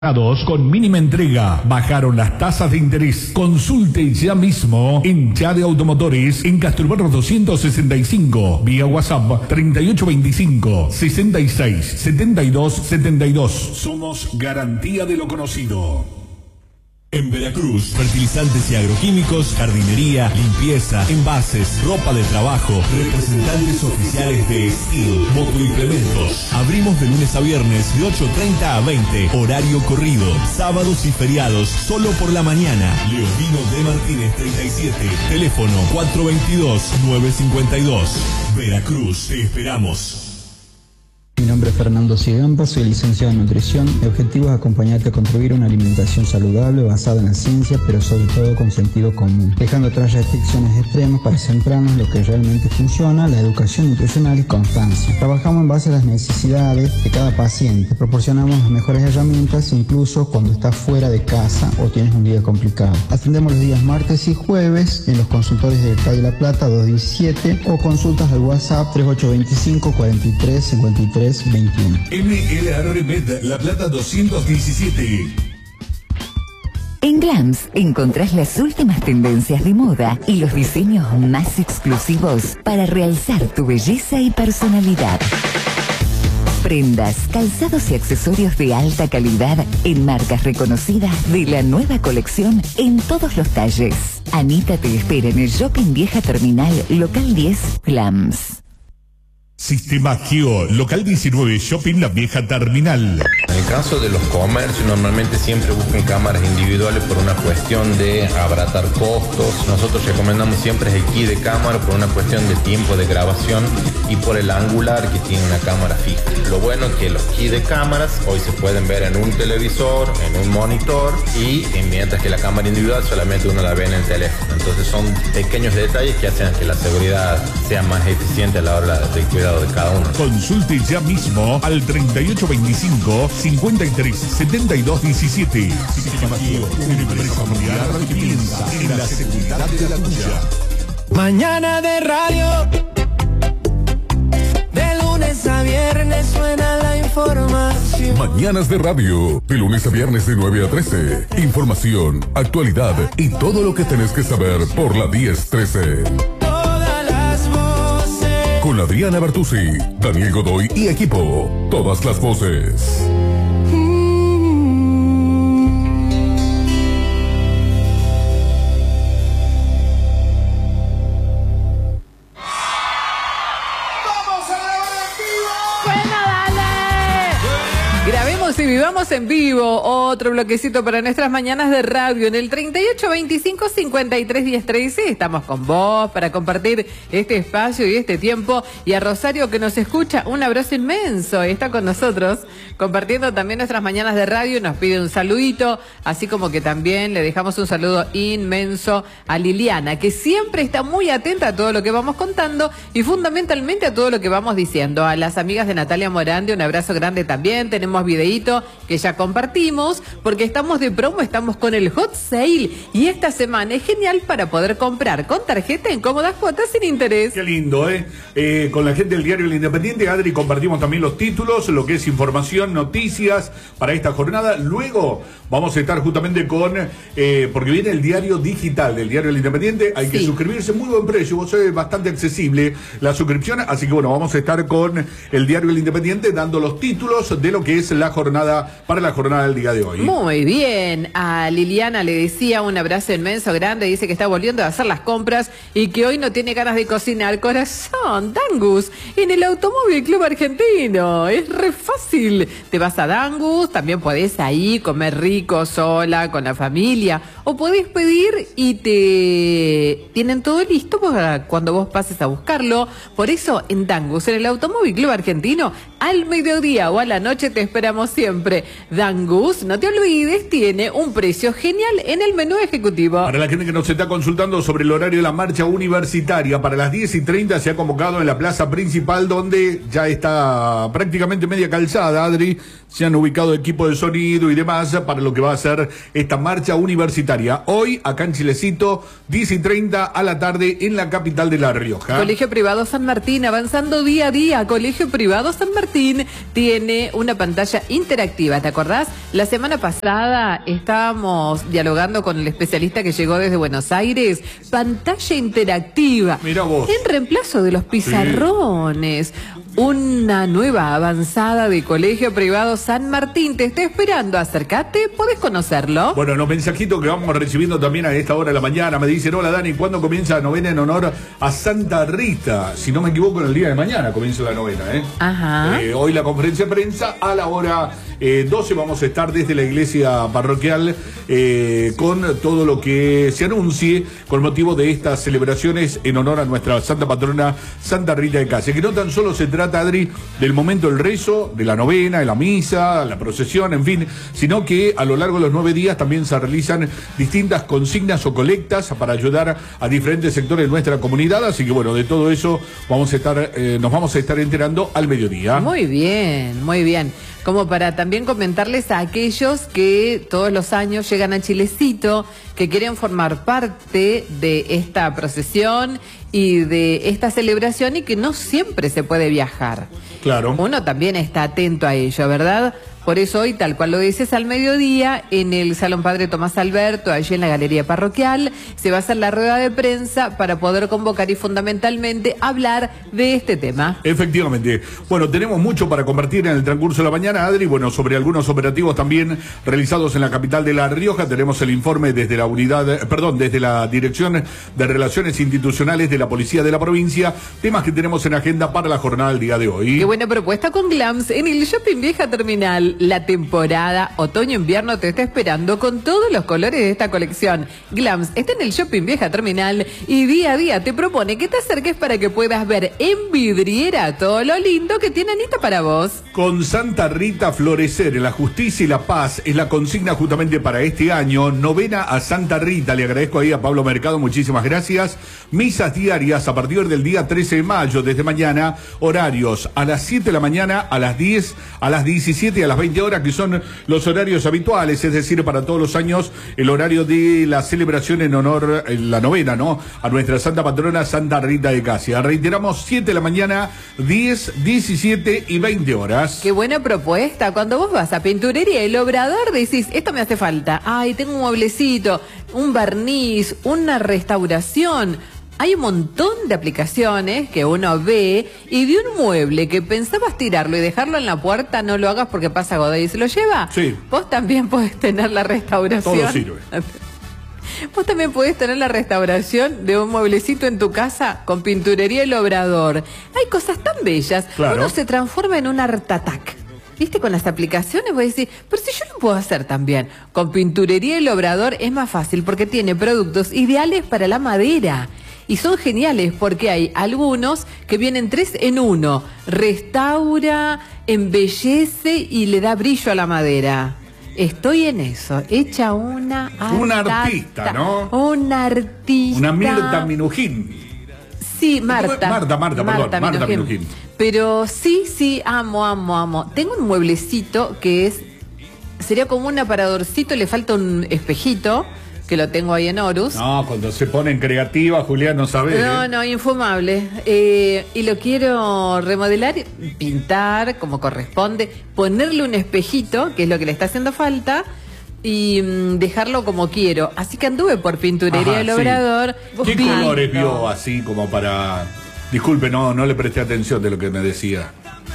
con mínima entrega. Bajaron las tasas de interés. Consulte ya mismo en Chade Automotores en Castrobarro 265. Vía WhatsApp 3825 66 72 72. Somos garantía de lo conocido. En Veracruz, fertilizantes y agroquímicos, jardinería, limpieza, envases, ropa de trabajo, representantes oficiales de Steel, motoimplementos. Abrimos de lunes a viernes de 8:30 a 20, horario corrido, sábados y feriados, solo por la mañana. Leonino de Martínez 37, teléfono 422-952. Veracruz, te esperamos. Mi nombre es Fernando Cigampa, soy licenciado en nutrición. Mi objetivo es acompañarte a construir una alimentación saludable basada en la ciencia, pero sobre todo con sentido común, dejando atrás restricciones extremas para centrarnos en lo que realmente funciona, la educación nutricional y constancia. Trabajamos en base a las necesidades de cada paciente, proporcionamos las mejores herramientas incluso cuando estás fuera de casa o tienes un día complicado. Atendemos los días martes y jueves en los consultorios de Calle La Plata 217 o consultas al WhatsApp 3825 43 53 21. NLR Med La Plata 217. En Glams encontrás las últimas tendencias de moda y los diseños más exclusivos para realzar tu belleza y personalidad. Prendas, calzados y accesorios de alta calidad en marcas reconocidas de la nueva colección en todos los talles. Anita te espera en el Shopping Vieja Terminal, local 10, Glams. Sistema Geo, local 19, Shopping La Vieja Terminal. En el caso de los comercios, normalmente siempre buscan cámaras individuales por una cuestión de abaratar costos. Nosotros recomendamos siempre el kit de cámara por una cuestión de tiempo de grabación y por el angular que tiene una cámara fija. Lo bueno es que los kits de cámaras hoy se pueden ver en un televisor, en un monitor y mientras que la cámara individual solamente uno la ve en el teléfono. Entonces son pequeños detalles que hacen que la seguridad sea más eficiente a la hora del cuidado de cada uno. Consulte ya mismo al 3825 53 72 17. Sistema Geo, una empresa familiar que piensa en la seguridad de la tuya. Mañana de radio, de lunes a viernes suena la información. Mañanas de radio, de lunes a viernes de 9 a 13. Información, actualidad y todo lo que tenés que saber por la 1013. Con Adriana Bertuzzi, Daniel Godoy y equipo. Todas las voces. Y vivamos en vivo, otro bloquecito para nuestras mañanas de radio en el 3825 53 10 13. Estamos con vos para compartir este espacio y este tiempo. Y a Rosario que nos escucha, un abrazo inmenso. Está con nosotros compartiendo también nuestras mañanas de radio. Nos pide un saludito, así como que también le dejamos un saludo inmenso a Liliana, que siempre está muy atenta a todo lo que vamos contando y fundamentalmente a todo lo que vamos diciendo. A las amigas de Natalia Morandi, un abrazo grande también. Tenemos videíto que ya compartimos, porque estamos de promo, estamos con el hot sale y esta semana es genial para poder comprar con tarjeta en cómodas cuotas sin interés. Qué lindo, con la gente del diario El Independiente, Adri, compartimos también los títulos, lo que es información, noticias para esta jornada. Luego vamos a estar justamente con, porque viene el diario digital del diario El Independiente, hay que suscribirse, muy buen precio, vos sabés, bastante accesible la suscripción, así que bueno, vamos a estar con el diario El Independiente dando los títulos de lo que es la jornada, para la jornada del día de hoy. Muy bien, a Liliana le decía un abrazo inmenso, grande, dice que está volviendo a hacer las compras y que hoy no tiene ganas de cocinar. Corazón, Dangus, en el Automóvil Club Argentino, es re fácil. Te vas a Dangus, también podés ahí comer rico, sola, con la familia, o podés pedir y te tienen todo listo para cuando vos pases a buscarlo. Por eso en Dangus, en el Automóvil Club Argentino, al mediodía o a la noche te esperamos siempre. Dangus, no te olvides, tiene un precio genial en el menú ejecutivo. Para la gente que nos está consultando sobre el horario de la marcha universitaria, para las 10:30 se ha convocado en la plaza principal, donde ya está prácticamente media calzada, Adri. Se han ubicado equipos de sonido y demás para lo que va a ser esta marcha universitaria. universitaria. Hoy, acá en Chilecito, 10:30 a la tarde en la capital de La Rioja. Colegio Privado San Martín, avanzando día a día. Colegio Privado San Martín tiene una pantalla interactiva. ¿Te acordás? La semana pasada estábamos dialogando con el especialista que llegó desde Buenos Aires. Pantalla interactiva. Mira vos. En reemplazo de los pizarrones. Sí. Una nueva avanzada de Colegio Privado San Martín te está esperando. Acércate, podés conocerlo. Bueno, los mensajitos que vamos recibiendo también a esta hora de la mañana me dicen: hola Dani, ¿cuándo comienza la novena en honor a Santa Rita? Si no me equivoco, en el día de mañana comienza la novena, ¿eh? Ajá. Hoy la conferencia de prensa a la hora 12 vamos a estar desde la iglesia parroquial con todo lo que se anuncie con motivo de estas celebraciones en honor a nuestra santa patrona Santa Rita de Casia, que no tan solo se trata, Adri, del momento del rezo, de la novena, de la misa, la procesión, en fin, sino que a lo largo de los 9 días también se realizan distintas consignas o colectas para ayudar a diferentes sectores de nuestra comunidad, así que bueno, de todo eso nos vamos a estar enterando al mediodía. Muy bien, muy bien. Como para también comentarles a aquellos que todos los años llegan a Chilecito, que quieren formar parte de esta procesión y de esta celebración y que no siempre se puede viajar. Claro. Uno también está atento a ello, ¿verdad? Por eso hoy, tal cual lo dices, al mediodía, en el Salón Padre Tomás Alberto, allí en la Galería Parroquial, se va a hacer la rueda de prensa para poder convocar y fundamentalmente hablar de este tema. Efectivamente. Bueno, tenemos mucho para compartir en el transcurso de la mañana, Adri. Bueno, sobre algunos operativos también realizados en la capital de La Rioja. Tenemos el informe desde desde la Dirección de Relaciones Institucionales de la Policía de la provincia. Temas que tenemos en agenda para la jornada del día de hoy. Qué buena propuesta con Glams en el Shopping Vieja Terminal. La temporada otoño-invierno te está esperando con todos los colores de esta colección. Glams está en el Shopping Vieja Terminal y día a día te propone que te acerques para que puedas ver en vidriera todo lo lindo que tiene Anita para vos. Con Santa Rita florecer en la justicia y la paz es la consigna justamente para este año. Novena a Santa Rita. Le agradezco ahí a Pablo Mercado, muchísimas gracias. Misas diarias a partir del día 13 de mayo, desde mañana. Horarios a las 7 de la mañana, a las 10, a las 17 y a las 20 horas, que son los horarios habituales, es decir, para todos los años, el horario de la celebración en honor, la novena, ¿no?, a nuestra santa patrona Santa Rita de Casia. Reiteramos, 7 de la mañana, 10, 17 y 20 horas. Qué buena propuesta. Cuando vos vas a Pinturería El Obrador, decís, esto me hace falta. Ay, tengo un mueblecito, un barniz, una restauración. Hay un montón de aplicaciones que uno ve y de un mueble que pensabas tirarlo y dejarlo en la puerta, no lo hagas porque pasa Godoy y se lo lleva. Sí. Vos también podés tener la restauración. Todo sirve. Vos también podés tener la restauración de un mueblecito en tu casa con Pinturería El Obrador. Hay cosas tan bellas. Claro. Uno se transforma en un Art Attack. ¿Viste? Con las aplicaciones voy a decir, pero si yo lo puedo hacer también. Con Pinturería El Obrador es más fácil porque tiene productos ideales para la madera. Y son geniales porque hay algunos que vienen 3 en 1. Restaura, embellece y le da brillo a la madera. Estoy en eso. Hecha una artista, ¿no? Una artista. Una Mirta Minujín. Sí, Marta Minujín. Pero sí, amo. Tengo un mueblecito que sería como un aparadorcito, le falta un espejito, que lo tengo ahí en Horus. No, cuando se ponen creativas, Julián, no sabe. No, infumable. Y lo quiero remodelar, pintar como corresponde, ponerle un espejito, que es lo que le está haciendo falta, y dejarlo como quiero. Así que anduve por Pinturería El Obrador. ¿Qué colores vio así como para...? Disculpe, no le presté atención de lo que me decía.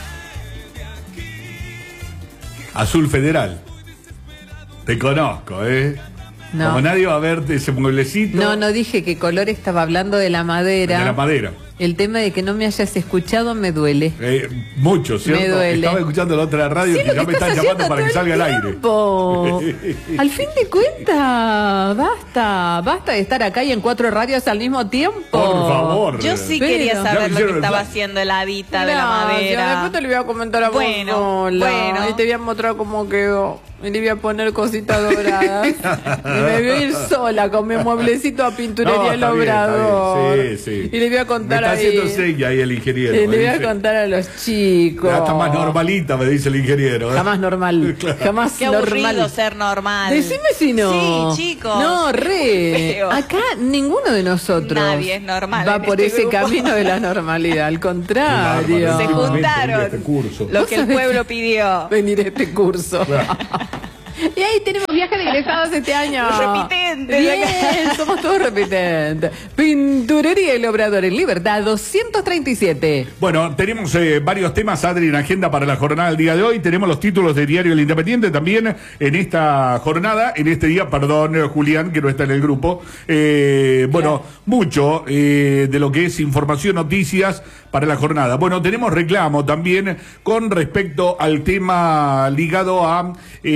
Azul Federal. Te conozco, ¿eh? No. Como nadie va a ver ese mueblecito. No dije qué color estaba hablando de la madera. De la madera. El tema de que no me hayas escuchado me duele. Mucho, ¿cierto? Me duele. Estaba escuchando la otra radio, sí, que ya me están llamando para que salga al aire. Al fin de cuentas, basta de estar acá y en 4 radios al mismo tiempo. Por favor. Yo sí quería saber lo que estaba haciendo el Adita de la madera. Después te lo voy a comentar a vos. Bueno. Y te voy a mostrar cómo quedó. Y le voy a poner cositas doradas. Y me voy a ir sola con mi mueblecito a Pinturería El Obrador. Sí, sí. Y le voy a contar me está ahí. haciendo seña ahí el ingeniero. Y le voy a contar a los chicos. Ya está más normalita, me dice el ingeniero. Jamás normal. Claro. Jamás Qué normal. aburrido ser normal. Decime si no. Sí, chicos. No, re. Feo. Acá ninguno de nosotros Nadie es normal va en por este ese grupo. camino de la normalidad. Al contrario. Se juntaron. Este curso. Lo que el pueblo pidió. Venir a este curso. Y ahí tenemos viaje de egresados este año. Los repitentes. Bien, somos todos repitentes. Pinturería El Obrador en Libertad 237. Bueno, tenemos varios temas, Adri, en agenda para la jornada del día de hoy. Tenemos los títulos de Diario El Independiente también en esta jornada, en este día, perdón, Julián, que no está en el grupo. Bueno, mucho de lo que es información, noticias para la jornada. Bueno, tenemos reclamo también con respecto al tema ligado a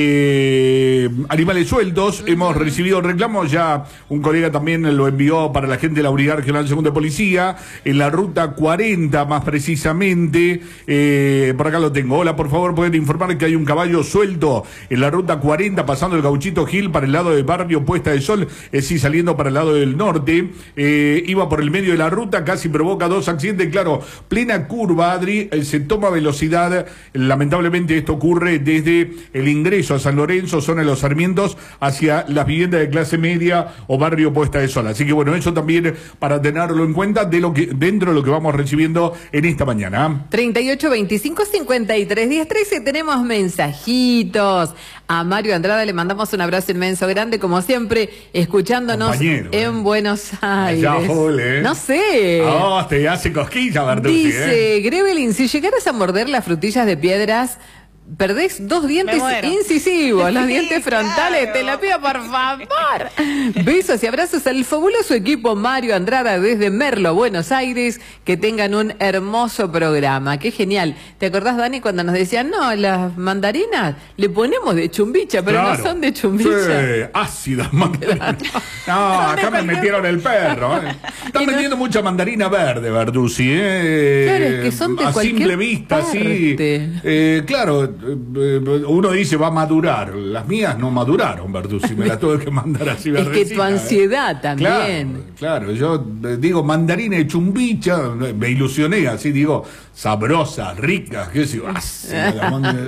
animales sueltos. Hemos recibido reclamos, ya un colega también lo envió para la gente de la Brigada Regional Segunda de Policía, en la ruta 40 más precisamente. Por acá lo tengo. Hola, por favor, pueden informar que hay un caballo suelto en la ruta 40 pasando el Gauchito Gil para el lado del barrio Puesta de Sol, es decir, saliendo para el lado del norte. Iba por el medio de la ruta, casi provoca dos accidentes. Claro, plena curva, Adri, se toma velocidad. Lamentablemente esto ocurre desde el ingreso a San Lorenzo, zona de los Sarmientos, hacia las viviendas de clase media o barrio Puesta de Sol. Así que bueno, eso también para tenerlo en cuenta dentro de lo que vamos recibiendo en esta mañana. 38 25 53 10 13. Tenemos mensajitos. A Mario Andrada le mandamos un abrazo inmenso, grande, como siempre, escuchándonos Compañero, en Buenos Aires. Ya, Jole. No sé. Oh, te hace cosquilla, Bertuzzi. Dice Grevelin, si llegaras a morder las frutillas de piedras, perdés 2 dientes incisivos, los dientes frontales, claro. te lo pido por favor. Besos y abrazos al fabuloso equipo Mario Andrada desde Merlo, Buenos Aires, que tengan un hermoso programa, qué genial. ¿Te acordás, Dani, cuando nos decían, no, las mandarinas le ponemos de chumbicha, pero Claro. no son de chumbicha? Sí, ácidas mandarinas. No, acá me metieron el perro. Están vendiendo mucha mandarina verde, Verduzzi. Claro, es que son de a cualquier simple vista, parte. sí. Claro, uno dice va a madurar. Las mías no maduraron, Verduzzi. Me las tuve que mandar así Es que verdecita, tu ansiedad también. Claro, yo digo mandarina de chumbicha, me ilusioné, así digo, sabrosa, rica, qué sé yo. ¡No era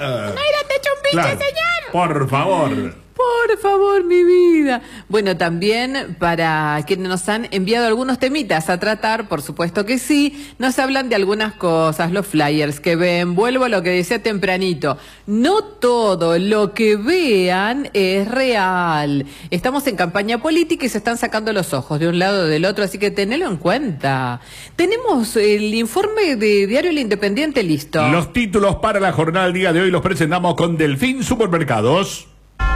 de chumbicha, señor! Por favor. Por favor, mi vida. Bueno, también para quienes nos han enviado algunos temitas a tratar, por supuesto que sí, nos hablan de algunas cosas, los flyers que ven. Vuelvo a lo que decía tempranito. No todo lo que vean es real. Estamos en campaña política y se están sacando los ojos de un lado o del otro, así que tenelo en cuenta. Tenemos el informe de Diario El Independiente listo. Los títulos para la jornada del día de hoy los presentamos con Delfín Supermercados.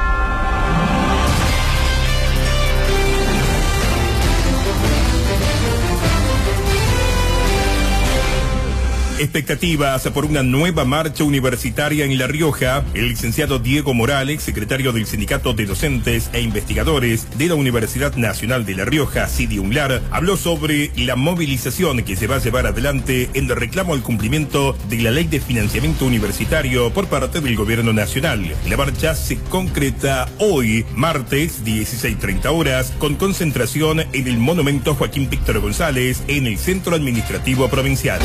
Expectativas por una nueva marcha universitaria en La Rioja. El licenciado Diego Morales, secretario del Sindicato de Docentes e Investigadores de la Universidad Nacional de La Rioja, CIDI-UNLAR, habló sobre la movilización que se va a llevar adelante en el reclamo al cumplimiento de la Ley de Financiamiento Universitario por parte del Gobierno Nacional. La marcha se concreta hoy, martes, 16:30 horas, con concentración en el Monumento Joaquín Víctor González, en el Centro Administrativo Provincial.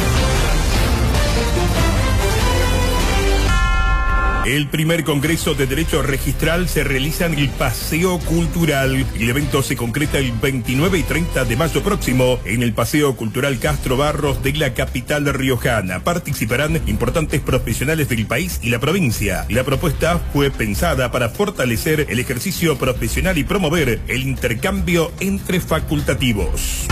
El primer Congreso de Derecho Registral se realiza en el Paseo Cultural. El evento se concreta el 29 y 30 de mayo próximo en el Paseo Cultural Castro Barros de la capital riojana. Participarán importantes profesionales del país y la provincia. La propuesta fue pensada para fortalecer el ejercicio profesional y promover el intercambio entre facultativos.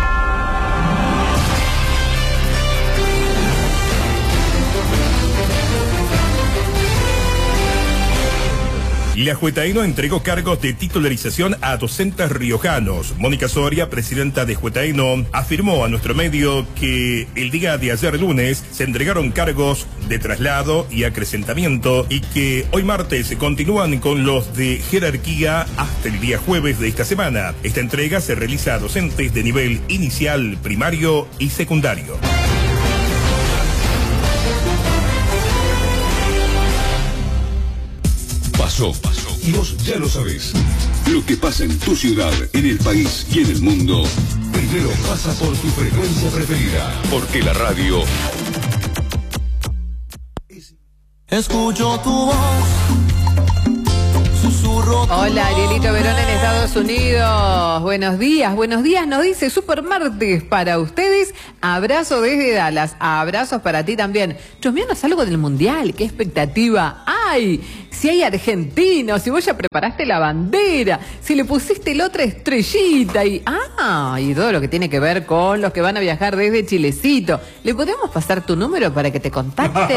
La Juetaeno entregó cargos de titularización a docentes riojanos. Mónica Soria, presidenta de Juetaeno, afirmó a nuestro medio que el día de ayer lunes se entregaron cargos de traslado y acrecentamiento y que hoy martes se continúan con los de jerarquía hasta el día jueves de esta semana. Esta entrega se realiza a docentes de nivel inicial, primario y secundario. pasó. Y vos ya lo sabés. Lo que pasa en tu ciudad, en el país y en el mundo, primero pasa por tu frecuencia preferida. Porque la radio... Escucho tu voz. Hola, Arielito Verón en Estados Unidos. Buenos días, nos dice Super Martes para ustedes. Abrazo desde Dallas, abrazos para ti también. Chusmeanos algo del Mundial, qué expectativa hay. Si hay argentinos, si vos ya preparaste la bandera, si le pusiste la otra estrellita y todo lo que tiene que ver con los que van a viajar desde Chilecito. ¿Le podemos pasar tu número para que te contacte?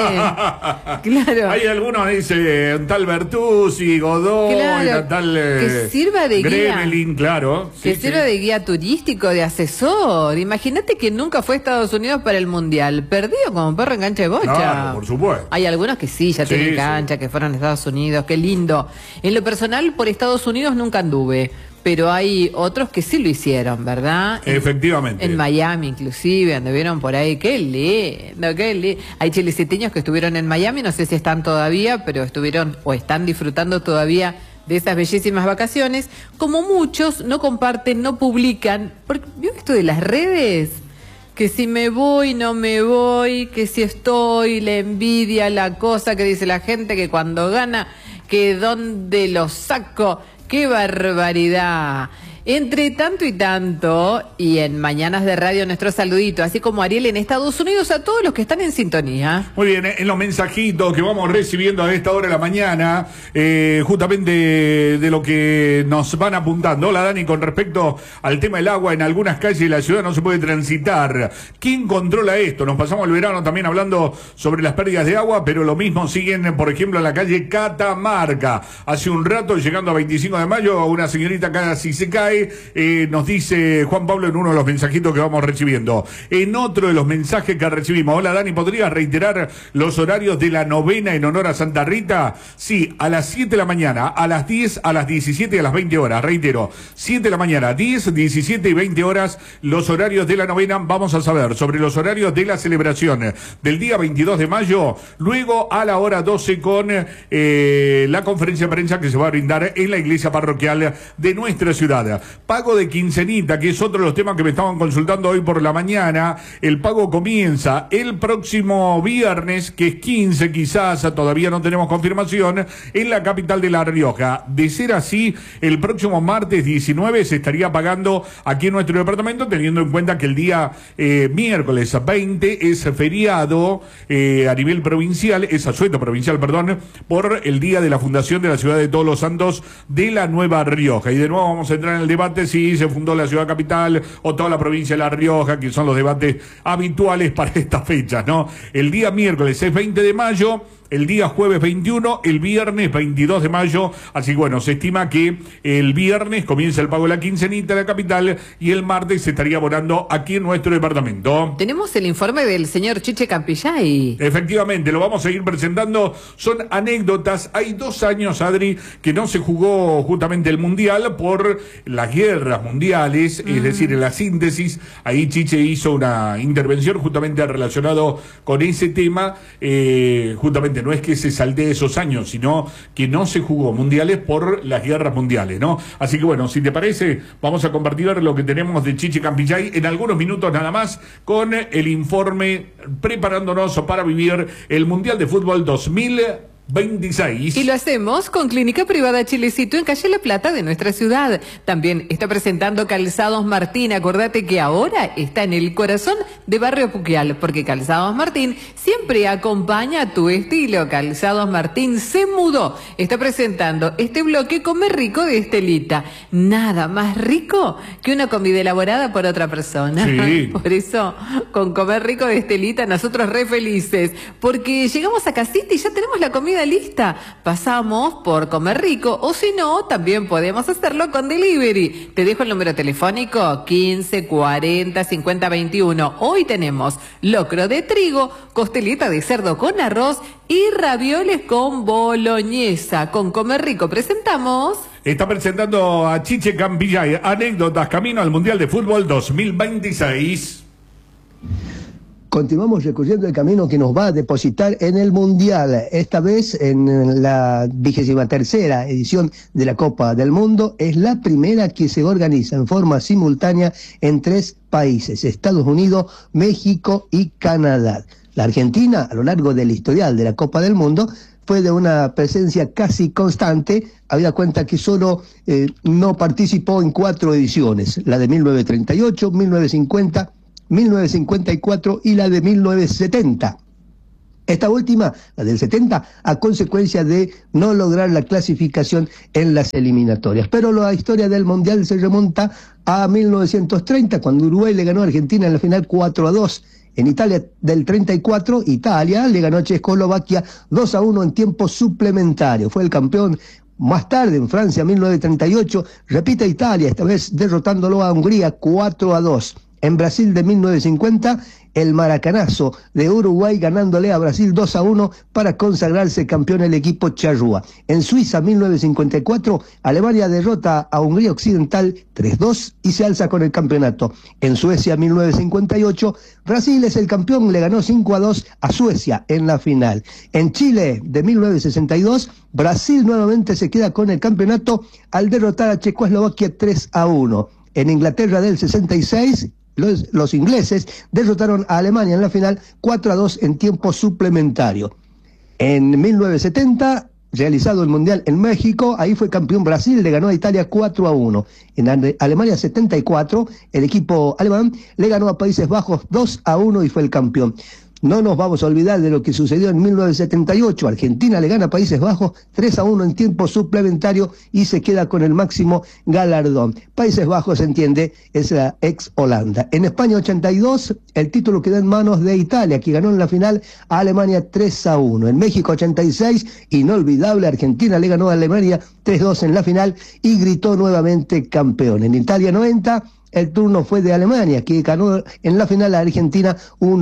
Claro. Hay algunos, dice, un tal Bertuzzi, Godoy, claro, tal que sirva de Gremlin, guía. claro. Que sirva de guía turístico, de asesor. Imagínate que nunca fue a Estados Unidos para el Mundial. Perdido como perro en cancha de bocha. Claro, por supuesto. Hay algunos que sí, ya tienen cancha, que fueron a Estados Unidos. Qué lindo. En lo personal, por Estados Unidos nunca anduve. Pero hay otros que sí lo hicieron, ¿verdad? Efectivamente. En Miami, inclusive, anduvieron por ahí. Qué lindo, qué lindo. Hay chileciteños que estuvieron en Miami, no sé si están todavía, pero estuvieron o están disfrutando todavía de esas bellísimas vacaciones. Como muchos no comparten, no publican. Porque ¿vio esto de las redes? Que si me voy, no me voy, que si estoy, la envidia, la cosa que dice la gente, que cuando gana, que dónde lo saco. ¡Qué barbaridad! Entre tanto y tanto, y en Mañanas de Radio nuestro saludito, así como Ariel en Estados Unidos, a todos los que están en sintonía. Muy bien, en los mensajitos que vamos recibiendo a esta hora de la mañana, justamente de lo que nos van apuntando. Hola Dani, con respecto al tema del agua, en algunas calles de la ciudad no se puede transitar. ¿Quién controla esto? Nos pasamos el verano también hablando sobre las pérdidas de agua, pero lo mismo siguen, por ejemplo, en la calle Catamarca. Hace un rato, llegando a 25 de mayo, una señorita casi se cae. Nos dice Juan Pablo en uno de los mensajitos que vamos recibiendo. En otro de los mensajes que recibimos, hola Dani, ¿podrías reiterar los horarios de la novena en honor a Santa Rita? Sí, a las 7 de la mañana, a las 10, a las 17 y a las 20 horas. Reitero, 7 de la mañana, 10, 17 y 20 horas, los horarios de la novena. Vamos a saber sobre los horarios de la celebración del día 22 de mayo, luego a la hora 12 con la conferencia de prensa que se va a brindar en la iglesia parroquial de nuestra ciudad. Pago de quincenita, que es otro de los temas que me estaban consultando hoy por la mañana. El pago comienza el próximo viernes, que es 15 quizás, todavía no tenemos confirmación, en la capital de La Rioja. De ser así, el próximo martes 19 se estaría pagando aquí en nuestro departamento, teniendo en cuenta que el día miércoles 20 es feriado a nivel provincial, es asueto provincial, perdón, por el día de la fundación de la ciudad de Todos los Santos de la Nueva Rioja. Y de nuevo vamos a entrar en el debate si se fundó la ciudad capital o toda la provincia de La Rioja, que son los debates habituales para estas fechas, ¿no? El día miércoles es 20 de mayo, el día jueves 21, el viernes 22 de mayo, así que bueno, se estima que el viernes comienza el pago de la quincenita de la capital y el martes se estaría abonando aquí en nuestro departamento. Tenemos el informe del señor Chiche Campillay. Efectivamente, lo vamos a seguir presentando, son anécdotas. Hay 2 años, Adri, que no se jugó justamente el Mundial por las guerras mundiales, es decir, en la síntesis, ahí Chiche hizo una intervención justamente relacionado con ese tema, justamente no es que se saldee esos años, sino que no se jugó mundiales por las guerras mundiales, ¿no? Así que bueno, si te parece, vamos a compartir lo que tenemos de Chiche Campillay en algunos minutos nada más, con el informe preparándonos para vivir el Mundial de Fútbol 2026. Y lo hacemos con Clínica Privada Chilecito en Calle La Plata de nuestra ciudad. También está presentando Calzados Martín. Acordate que ahora está en el corazón de Barrio Puquial, porque Calzados Martín siempre acompaña tu estilo. Calzados Martín se mudó. Está presentando este bloque Comer Rico de Estelita. Nada más rico que una comida elaborada por otra persona. Sí. Por eso, con Comer Rico de Estelita, nosotros re felices, porque llegamos a casita y ya tenemos la comida lista. Pasamos por Comer Rico, o si no, también podemos hacerlo con delivery. Te dejo el número telefónico 15 40 50 21. Hoy tenemos locro de trigo, costeleta de cerdo con arroz y ravioles con boloñesa. Con Comer Rico presentamos... Está presentando a Chiche Campillay, anécdotas camino al Mundial de Fútbol 2026. Continuamos recorriendo el camino que nos va a depositar en el Mundial, esta vez en la 23ª edición de la Copa del Mundo. Es la primera que se organiza en forma simultánea en 3 países, Estados Unidos, México y Canadá. La Argentina, a lo largo del historial de la Copa del Mundo, fue de una presencia casi constante, habida cuenta que solo no participó en 4 ediciones, la de 1938, 1950, 1954 y la de 1970. Esta última, la del 70, a consecuencia de no lograr la clasificación en las eliminatorias. Pero la historia del Mundial se remonta a 1930, cuando Uruguay le ganó a Argentina en la final 4-2. En Italia del 34, Italia le ganó a Checoslovaquia 2-1 en tiempo suplementario. Fue el campeón. Más tarde, en Francia, 1938, repite Italia, esta vez derrotándolo a Hungría 4-2. En Brasil de 1950, el maracanazo de Uruguay ganándole a Brasil 2-1 para consagrarse campeón el equipo charrúa. En Suiza, 1954, Alemania derrota a Hungría Occidental 3-2 y se alza con el campeonato. En Suecia, 1958, Brasil es el campeón, le ganó 5-2 a Suecia en la final. En Chile, de 1962, Brasil nuevamente se queda con el campeonato al derrotar a Checoslovaquia 3-1. En Inglaterra del 66, los ingleses derrotaron a Alemania en la final 4-2 en tiempo suplementario. En 1970, realizado el Mundial en México, ahí fue campeón Brasil, le ganó a Italia 4-1. En Alemania 74, el equipo alemán le ganó a Países Bajos 2-1 y fue el campeón. No nos vamos a olvidar de lo que sucedió en 1978. Argentina le gana a Países Bajos 3-1 en tiempo suplementario y se queda con el máximo galardón. Países Bajos, se entiende, es la ex Holanda. En España 82, el título quedó en manos de Italia, que ganó en la final a Alemania 3-1. En México 86, inolvidable, Argentina le ganó a Alemania 3-2 en la final y gritó nuevamente campeón. En Italia 90, el turno fue de Alemania, que ganó en la final a Argentina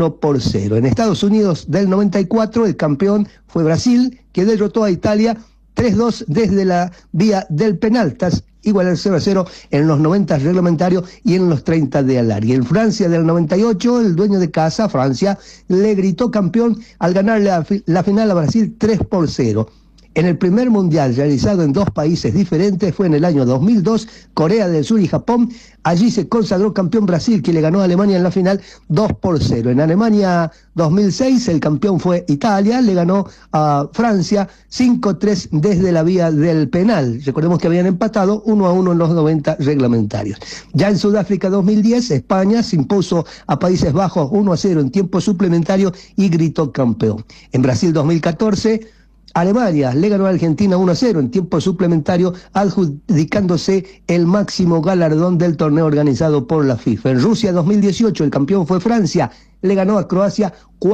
1-0. En Estados Unidos del 94, el campeón fue Brasil, que derrotó a Italia 3-2 desde la vía del penal, tras igualar 0-0 en los 90 reglamentarios y en los 30 de alargue. En Francia del 98, el dueño de casa, Francia, le gritó campeón al ganarle la final a Brasil 3-0. En el primer mundial realizado en 2 países diferentes fue en el año 2002, Corea del Sur y Japón. Allí se consagró campeón Brasil, que le ganó a Alemania en la final 2-0. En Alemania 2006 el campeón fue Italia, le ganó a Francia 5-3 desde la vía del penal. Recordemos que habían empatado 1-1 en los 90 reglamentarios. Ya en Sudáfrica 2010, España se impuso a Países Bajos 1-0 en tiempo suplementario y gritó campeón. En Brasil 2014, Alemania le ganó a Argentina 1-0 en tiempo suplementario, adjudicándose el máximo galardón del torneo organizado por la FIFA. En Rusia 2018 el campeón fue Francia, le ganó a Croacia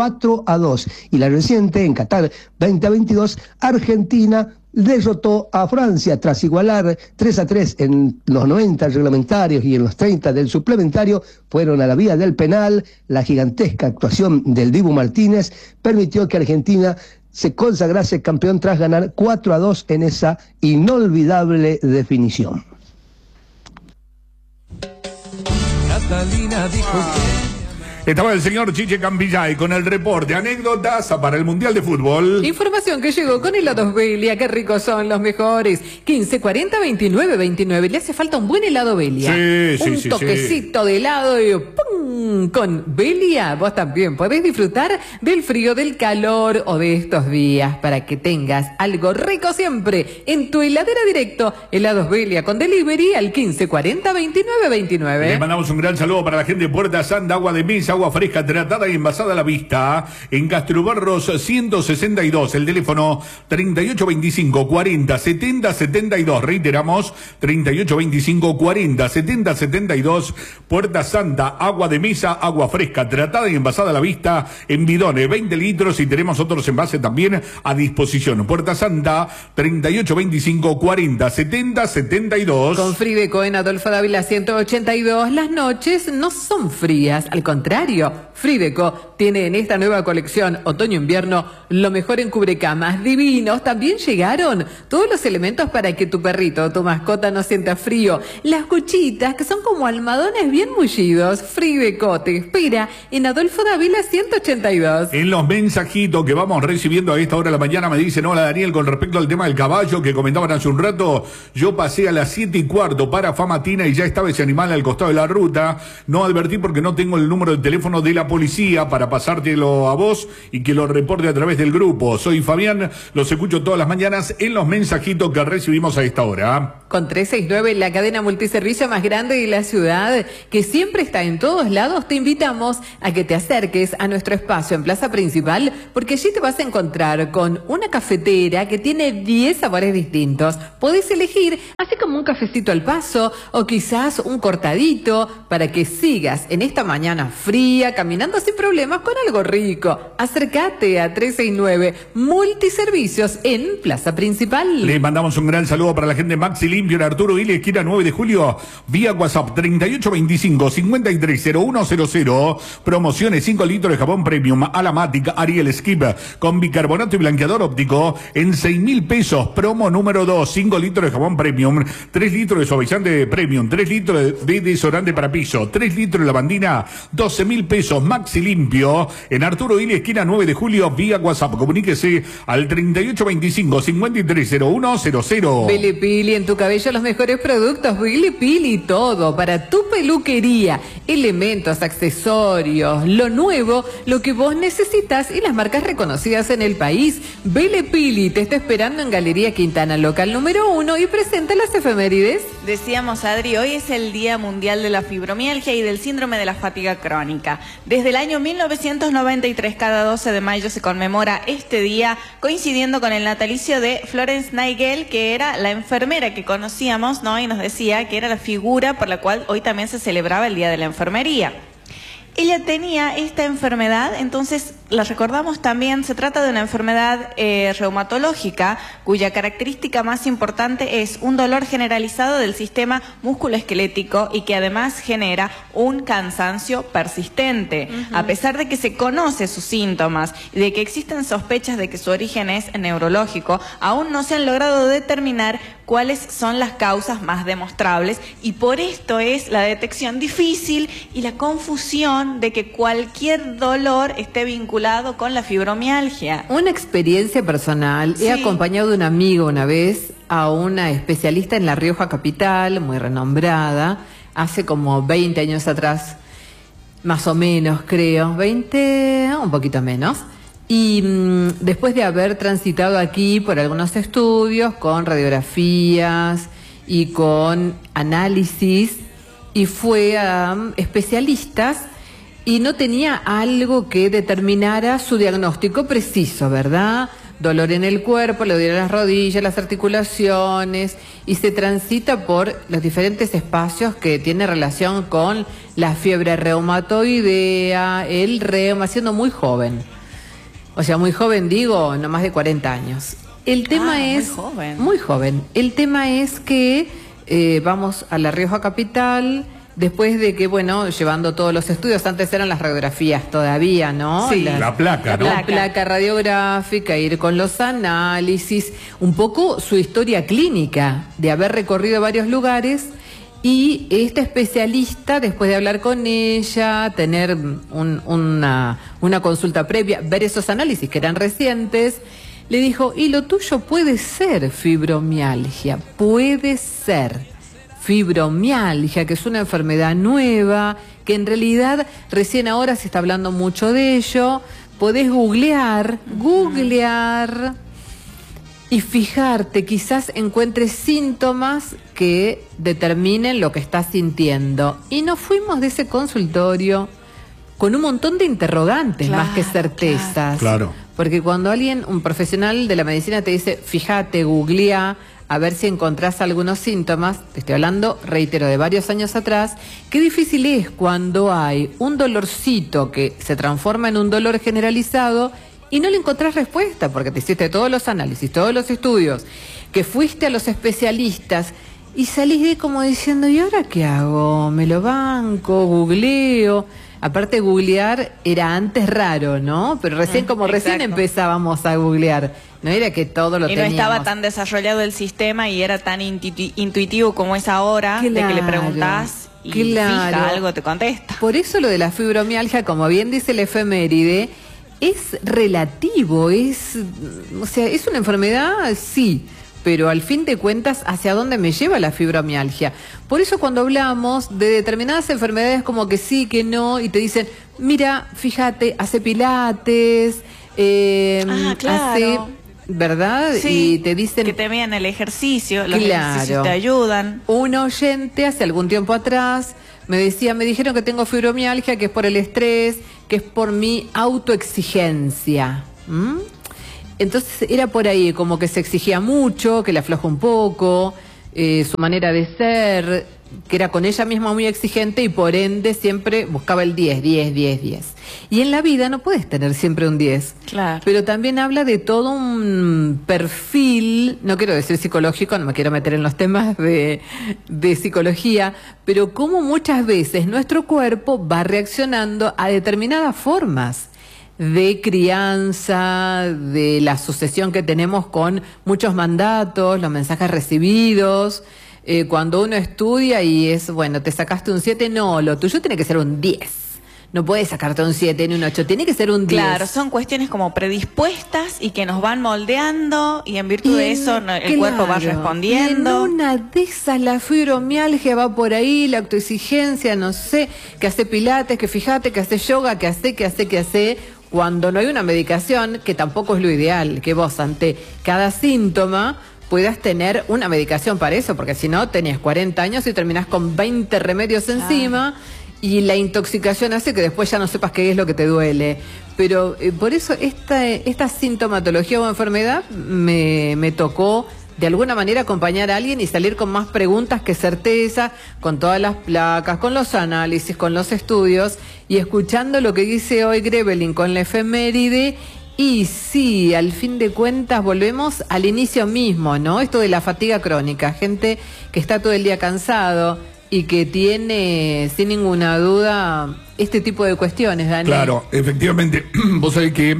4-2. Y la reciente, en Qatar 2022, Argentina derrotó a Francia tras igualar 3-3 en los 90 reglamentarios y en los 30 del suplementario. Fueron a la vía del penal. La gigantesca actuación del Dibu Martínez permitió que Argentina se consagrase campeón tras ganar 4-2 en esa inolvidable definición. Catalina dijo que... Estaba el señor Chiche Campillay con el reporte, anécdotas para el Mundial de Fútbol. Información que llegó con helados Belia, qué ricos son los mejores. 1540-2929, le hace falta un buen helado Belia. Un toquecito de helado y ¡pum! Con Belia vos también podés disfrutar del frío, del calor o de estos días para que tengas algo rico siempre en tu heladera directo. Helados Belia con delivery al 1540-2929. Le mandamos un gran saludo para la gente de Puerta Santa, agua de misa, agua fresca, tratada y envasada a la vista. En Castrobarros 162, el teléfono 3825-40-70-72. Reiteramos, 3825-40-70-72. Puerta Santa, agua de mesa, agua fresca, tratada y envasada a la vista en bidones, 20 litros, y tenemos otros envases también a disposición. Puerta Santa, 3825-40-70-72. Con Fribeco en Adolfo Dávila 182, las noches no son frías, al contrario, Frideco tiene en esta nueva colección otoño-invierno lo mejor en cubrecamas divinos. También llegaron todos los elementos para que tu perrito o tu mascota no sienta frío. Las cuchitas, que son como almohadones bien mullidos. Frideco te espera en Adolfo Dávila 182. En los mensajitos que vamos recibiendo a esta hora de la mañana me dicen: hola Daniel, con respecto al tema del caballo que comentaban hace un rato, yo pasé a las 7:15 para Famatina y ya estaba ese animal al costado de la ruta. No advertí porque no tengo el número de teléfono de la policía para pasártelo a vos y que lo reporte a través del grupo. Soy Fabián, los escucho todas las mañanas en los mensajitos que recibimos a esta hora. Con 369, la cadena multiservicio más grande de la ciudad, que siempre está en todos lados, te invitamos a que te acerques a nuestro espacio en Plaza Principal, porque allí te vas a encontrar con una cafetera que tiene 10 sabores distintos. Podés elegir, así como un cafecito al paso o quizás un cortadito, para que sigas en esta mañana fría, caminando sin problemas con algo rico. Acércate a 369 Multiservicios en Plaza Principal. Le mandamos un gran saludo para la gente de Maxi Limpio en Arturo Ile, esquina 9 de julio, vía WhatsApp 3825-530100. Promociones 5 litros de jabón premium Alamatic Ariel Skip con bicarbonato y blanqueador óptico en 6.000 pesos. Promo número 2, 5 litros de jabón premium, 3 litros de suavizante premium, 3 litros de desodorante para piso, 3 litros de lavandina, 12.000 pesos. Maxi Limpio en Arturo Ile, esquina 9 de julio, vía WhatsApp. Comuníquese al 3825-530100. Billy Pili, en tu cabello los mejores productos. Billy Pili, todo para tu peluquería, elementos, accesorios, lo nuevo, lo que vos necesitas y las marcas reconocidas en el país. Billy Pili te está esperando en Galería Quintana, local número 1, y presenta las efemérides. Decíamos, Adri, hoy es el Día Mundial de la Fibromialgia y del Síndrome de la Fatiga Crónica. Desde el año 1993, cada 12 de mayo se conmemora este día, coincidiendo con el natalicio de Florence Nightingale, que era la enfermera que conocíamos, ¿no? Y nos decía que era la figura por la cual hoy también se celebraba el Día de la Enfermería. Ella tenía esta enfermedad, entonces la recordamos también. Se trata de una enfermedad reumatológica cuya característica más importante es un dolor generalizado del sistema musculoesquelético y que además genera un cansancio persistente. A pesar de que se conoce sus síntomas y de que existen sospechas de que su origen es neurológico, aún no se han logrado determinar cuáles son las causas más demostrables, y por esto es la detección difícil y la confusión de que cualquier dolor esté vinculado con la fibromialgia. Una experiencia personal. Sí. He acompañado a un amigo una vez a una especialista en La Rioja capital, muy renombrada, hace como 20 años atrás, más o menos creo, 20, un poquito menos. Y después de haber transitado aquí por algunos estudios con radiografías y con análisis, y fue a especialistas y no tenía algo que determinara su diagnóstico preciso, ¿verdad? Dolor en el cuerpo, le dolían las rodillas, las articulaciones, y se transita por los diferentes espacios que tiene relación con la fiebre reumatoidea, el reuma, siendo muy joven. O sea, muy joven digo, no más de 40 años. El tema es... Muy joven. Muy joven. El tema es que vamos a La Rioja capital, después de que, bueno, llevando todos los estudios, antes eran las radiografías todavía, ¿no? Sí, la placa, ¿no? La placa radiográfica, ir con los análisis, un poco su historia clínica, de haber recorrido varios lugares. Y esta especialista, después de hablar con ella, tener una consulta previa, ver esos análisis que eran recientes, le dijo: y lo tuyo puede ser fibromialgia, puede ser fibromialgia, que es una enfermedad nueva, que en realidad recién ahora se está hablando mucho de ello. Podés googlear y fijarte, quizás encuentres síntomas que determinen lo que estás sintiendo. Y nos fuimos de ese consultorio con un montón de interrogantes, Claro, más que certezas. Claro. Porque cuando alguien, un profesional de la medicina, te dice: fíjate, googlea, a ver si encontrás algunos síntomas, te estoy hablando, reitero, de varios años atrás, qué difícil es cuando hay un dolorcito que se transforma en un dolor generalizado y no le encontrás respuesta, porque te hiciste todos los análisis, todos los estudios, que fuiste a los especialistas, y salís de como diciendo, ¿y ahora qué hago? ¿Me lo banco? ¿Googleo? Aparte, googlear era antes raro, ¿no? Pero recién recién empezábamos a googlear. No era que todo lo teníamos. Y no estaba tan desarrollado el sistema y era tan intuitivo como es ahora, de que le preguntás y fija, algo te contesta. Por eso lo de la fibromialgia, como bien dice el efeméride, es relativo, o sea, es una enfermedad, sí, pero al fin de cuentas, ¿hacia dónde me lleva la fibromialgia? Por eso cuando hablamos de determinadas enfermedades como que sí, que no, y te dicen, mira, fíjate, hace pilates, hace, ¿verdad? Sí, y te dicen que te vean el ejercicio, los ejercicios te ayudan. Un oyente hace algún tiempo atrás me dijeron que tengo fibromialgia, que es por el estrés, que es por mi autoexigencia. Entonces era por ahí, como que se exigía mucho, que le afloja un poco, su manera de ser, que era con ella misma muy exigente y por ende siempre buscaba el 10. Y en la vida no puedes tener siempre un 10. Claro. Pero también habla de todo un perfil, no quiero decir psicológico, no me quiero meter en los temas de psicología, pero cómo muchas veces nuestro cuerpo va reaccionando a determinadas formas de crianza, de la sucesión que tenemos con muchos mandatos, los mensajes recibidos. Cuando uno estudia y es, bueno, te sacaste un 7, no, lo tuyo tiene que ser un 10. No puedes sacarte un 7 ni un 8, tiene que ser un 10. Claro, son cuestiones como predispuestas y que nos van moldeando y en virtud de eso el cuerpo va respondiendo. Y en una de esas la fibromialgia va por ahí, la autoexigencia, no sé, que hace pilates, que fíjate, que hace yoga, que hace, cuando no hay una medicación, que tampoco es lo ideal, que vos ante cada síntoma puedas tener una medicación para eso, porque si no, tenés 40 años y terminás con 20 remedios encima. Y la intoxicación hace que después ya no sepas qué es lo que te duele. Pero por eso esta sintomatología o enfermedad me tocó de alguna manera acompañar a alguien y salir con más preguntas que certeza, con todas las placas, con los análisis, con los estudios, y escuchando lo que dice hoy Grevelin con la efeméride. Y sí, al fin de cuentas volvemos al inicio mismo, ¿no? Esto de la fatiga crónica, gente que está todo el día cansado y que tiene, sin ninguna duda, este tipo de cuestiones, Daniel. Claro, efectivamente, vos sabés que,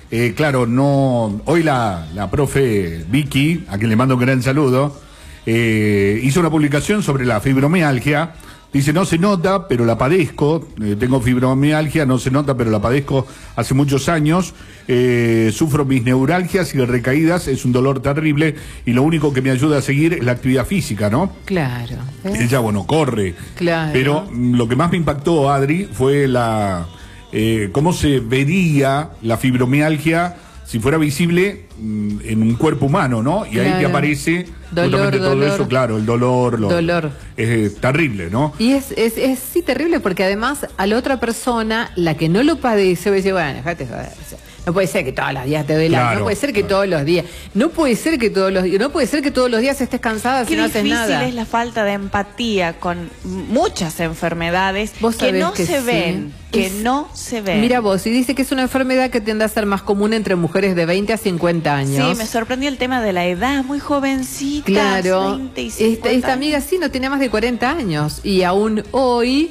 hoy la profe Vicky, a quien le mando un gran saludo, hizo una publicación sobre la fibromialgia. Dice, no se nota, pero la padezco, tengo fibromialgia, no se nota, pero la padezco hace muchos años, sufro mis neuralgias y recaídas, es un dolor terrible, y lo único que me ayuda a seguir es la actividad física, ¿no? Claro. Ella, bueno, corre. Claro. Pero lo que más me impactó, Adri, fue cómo se vería la fibromialgia si fuera visible en un cuerpo humano, ¿no? Y ahí te aparece justamente todo eso, claro, el dolor. Es terrible, ¿no? Y es sí terrible porque además a la otra persona, la que no lo padece, va a decir, bueno, déjate joder, o sea, no puede ser que todos los días te duela, no puede ser que todos los días, no puede ser que todos los días estés cansada si no haces nada. Qué difícil es la falta de empatía con muchas enfermedades que no se ven. No se ve. Mira vos, y dice que es una enfermedad que tiende a ser más común entre mujeres de 20 a 50 años. Sí, me sorprendió el tema de la edad, muy jovencita. Claro, 20 y 50 esta amiga sí no tiene más de 40 años y aún hoy,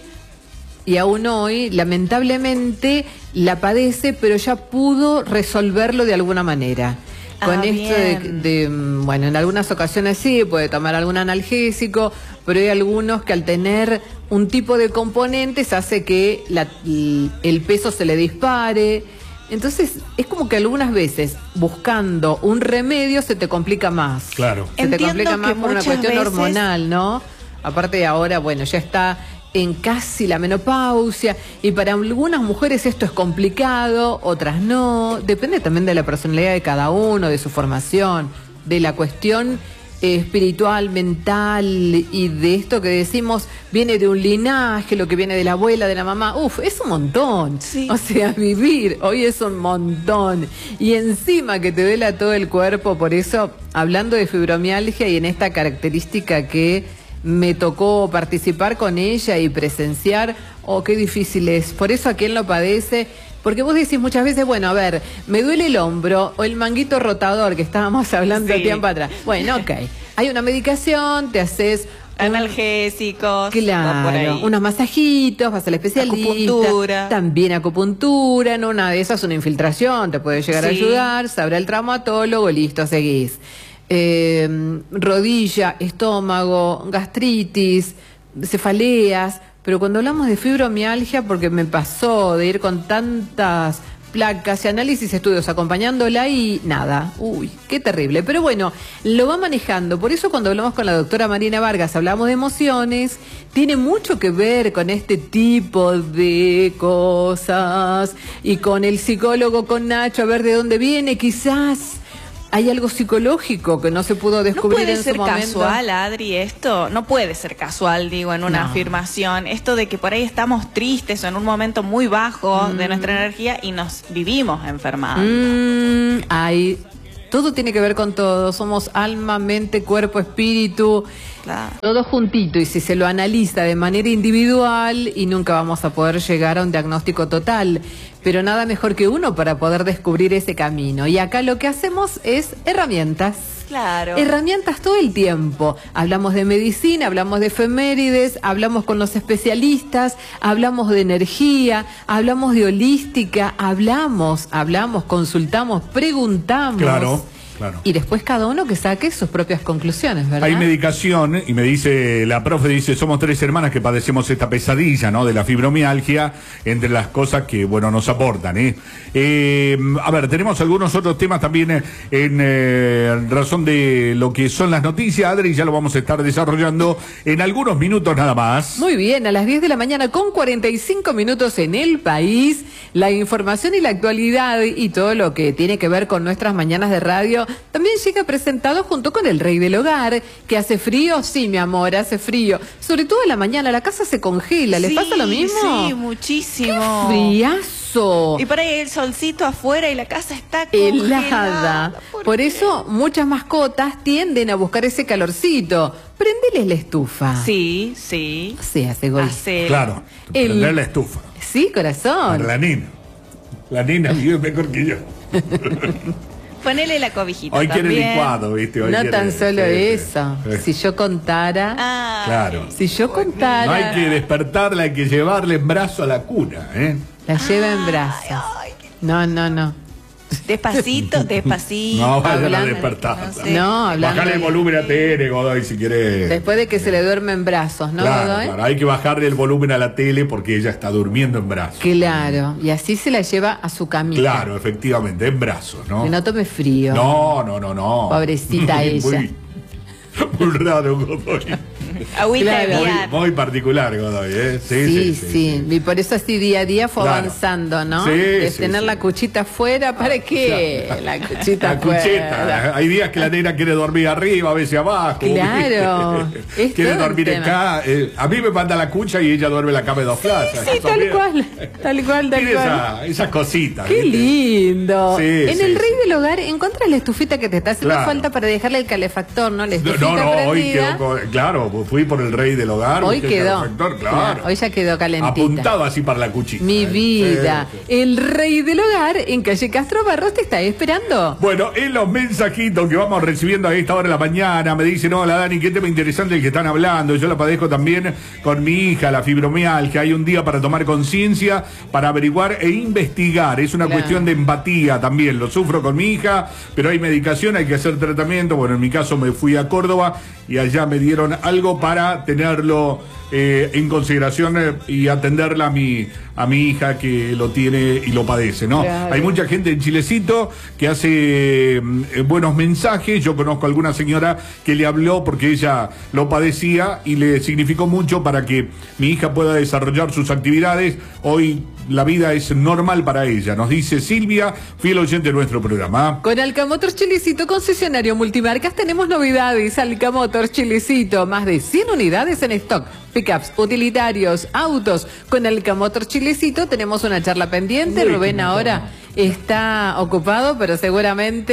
lamentablemente, la padece, pero ya pudo resolverlo de alguna manera. Con esto bueno, en algunas ocasiones sí, puede tomar algún analgésico, pero hay algunos que al tener un tipo de componentes hace que el peso se le dispare. Entonces, es como que algunas veces, buscando un remedio, se te complica más. Claro. Se te complica más por una cuestión hormonal, ¿no? Aparte de ahora, bueno, ya está en casi la menopausia, y para algunas mujeres esto es complicado, otras no, depende también de la personalidad de cada uno, de su formación, de la cuestión espiritual, mental, y de esto que decimos, viene de un linaje, lo que viene de la abuela, de la mamá, es un montón, sí. O sea, vivir hoy es un montón, y encima que te duela todo el cuerpo. Por eso, hablando de fibromialgia y en esta característica que me tocó participar con ella y presenciar, qué difícil es. Por eso a quien lo padece, porque vos decís muchas veces, bueno, a ver, me duele el hombro o el manguito rotador que estábamos hablando tiempo atrás. Bueno, ok. hay una medicación, te haces analgésicos, claro, unos masajitos, vas al especialista, acupuntura, también acupuntura, en una de esas una infiltración, te puede llegar a ayudar, sabrá el traumatólogo, listo, seguís. Rodilla, estómago, gastritis, cefaleas, pero cuando hablamos de fibromialgia, porque me pasó de ir con tantas placas y análisis, estudios acompañándola y nada, uy, qué terrible, pero bueno, lo va manejando. Por eso cuando hablamos con la doctora Marina Vargas, hablamos de emociones, tiene mucho que ver con este tipo de cosas, y con el psicólogo, con Nacho, a ver de dónde viene, quizás hay algo psicológico que no se pudo descubrir en su momento. ¿No puede ser casual, Adri, esto? No puede ser casual, digo, en una afirmación. Esto de que por ahí estamos tristes o en un momento muy bajo de nuestra energía y nos vivimos enfermando. Todo tiene que ver con todo. Somos alma, mente, cuerpo, espíritu. Claro. Todo juntito, y si se lo analiza de manera individual, y nunca vamos a poder llegar a un diagnóstico total, pero nada mejor que uno para poder descubrir ese camino. Y acá lo que hacemos es herramientas. Claro. Herramientas todo el tiempo. Hablamos de medicina, hablamos de efemérides, hablamos con los especialistas, hablamos de energía, hablamos de holística, hablamos, consultamos, preguntamos. Claro. Y después cada uno que saque sus propias conclusiones, ¿verdad? Hay medicación, y me dice, la profe dice, somos 3 hermanas que padecemos esta pesadilla, ¿no? De la fibromialgia, entre las cosas que, bueno, nos aportan, a ver, tenemos algunos otros temas también en razón de lo que son las noticias, Adri, ya lo vamos a estar desarrollando en algunos minutos nada más. Muy bien, a las 10 de la mañana con 45 minutos en el país, la información y la actualidad y todo lo que tiene que ver con nuestras mañanas de radio también llega presentado junto con el rey del hogar. ¿Que hace frío? Sí, mi amor, hace frío. Sobre todo en la mañana, la casa se congela. ¿Les pasa lo mismo? Sí, muchísimo. ¡Qué friazo! Y por ahí el solcito afuera y la casa está congelada. Helada. Por eso muchas mascotas tienden a buscar ese calorcito. Prendeles la estufa. Sí. Sí, hace gol. Claro, prender la estufa. Sí, corazón. Para la nina. La nina vive mejor que yo. Ponele la cobijita. Hoy también. quiere licuado, ¿viste? Hoy no quiere, tan solo eso. Si yo contara. Claro. Si yo contara. No hay que despertarla, hay que llevarle en brazo a la cuna, La lleva en brazos. No. Despacito. No, vayan a despertarla. No, hablando. Bajale el volumen a TN, Godoy, si quiere. Después de que se le duerme en brazos, ¿no, Godoy? Claro, hay que bajarle el volumen a la tele porque ella está durmiendo en brazos. Claro, y así se la lleva a su camita. Claro, efectivamente, en brazos, ¿no? Que no tome frío. No. Pobrecita ella. Muy raro, Godoy. Agüita de miar. Muy particular, Godoy, Sí. Y por eso así día a día fue avanzando, ¿no? De tener la cuchita afuera, ¿para qué? Claro. La cuchita afuera. Hay días que la nena quiere dormir arriba, a veces abajo. Claro. Quiere dormir acá. A mí me manda la cucha y ella duerme en la cama de 2 plazas. Sí, tal cual. Tiene esas cositas. Qué lindo. En el rey del hogar encuentras la estufita que te está haciendo falta para dejarle el calefactor, ¿no? La estufita prendida. Hoy quedó, claro, fui por el rey del hogar. Hoy quedó. Claro. Hoy ya quedó calentita. Apuntado así para la cuchita. Mi vida. El rey del hogar en calle Castro Barros te está esperando. Bueno, en los mensajitos que vamos recibiendo a esta hora de la mañana, me dicen, hola Dani, qué tema interesante el que están hablando. Yo la padezco también con mi hija, la fibromialgia. Hay un día para tomar conciencia, para averiguar e investigar. Es una cuestión de empatía también. Lo sufro con mi hija, pero hay medicación, hay que hacer tratamiento. Bueno, en mi caso me fui a Córdoba y allá me dieron algo para tenerlo en consideración y atenderla a mi hija que lo tiene y lo padece, ¿no? Claro. Hay mucha gente en Chilecito que hace buenos mensajes. Yo conozco a alguna señora que le habló porque ella lo padecía y le significó mucho para que mi hija pueda desarrollar sus actividades. Hoy la vida es normal para ella, nos dice Silvia, fiel oyente de nuestro programa. Con Alcamotors Chilecito, concesionario multimarcas, tenemos novedades. Alcamotors Chilecito, más de 100 unidades en stock. Pickups, utilitarios, autos. Con Alcamotors Chilecito tenemos una charla pendiente. Rubén ahora está ocupado, pero seguramente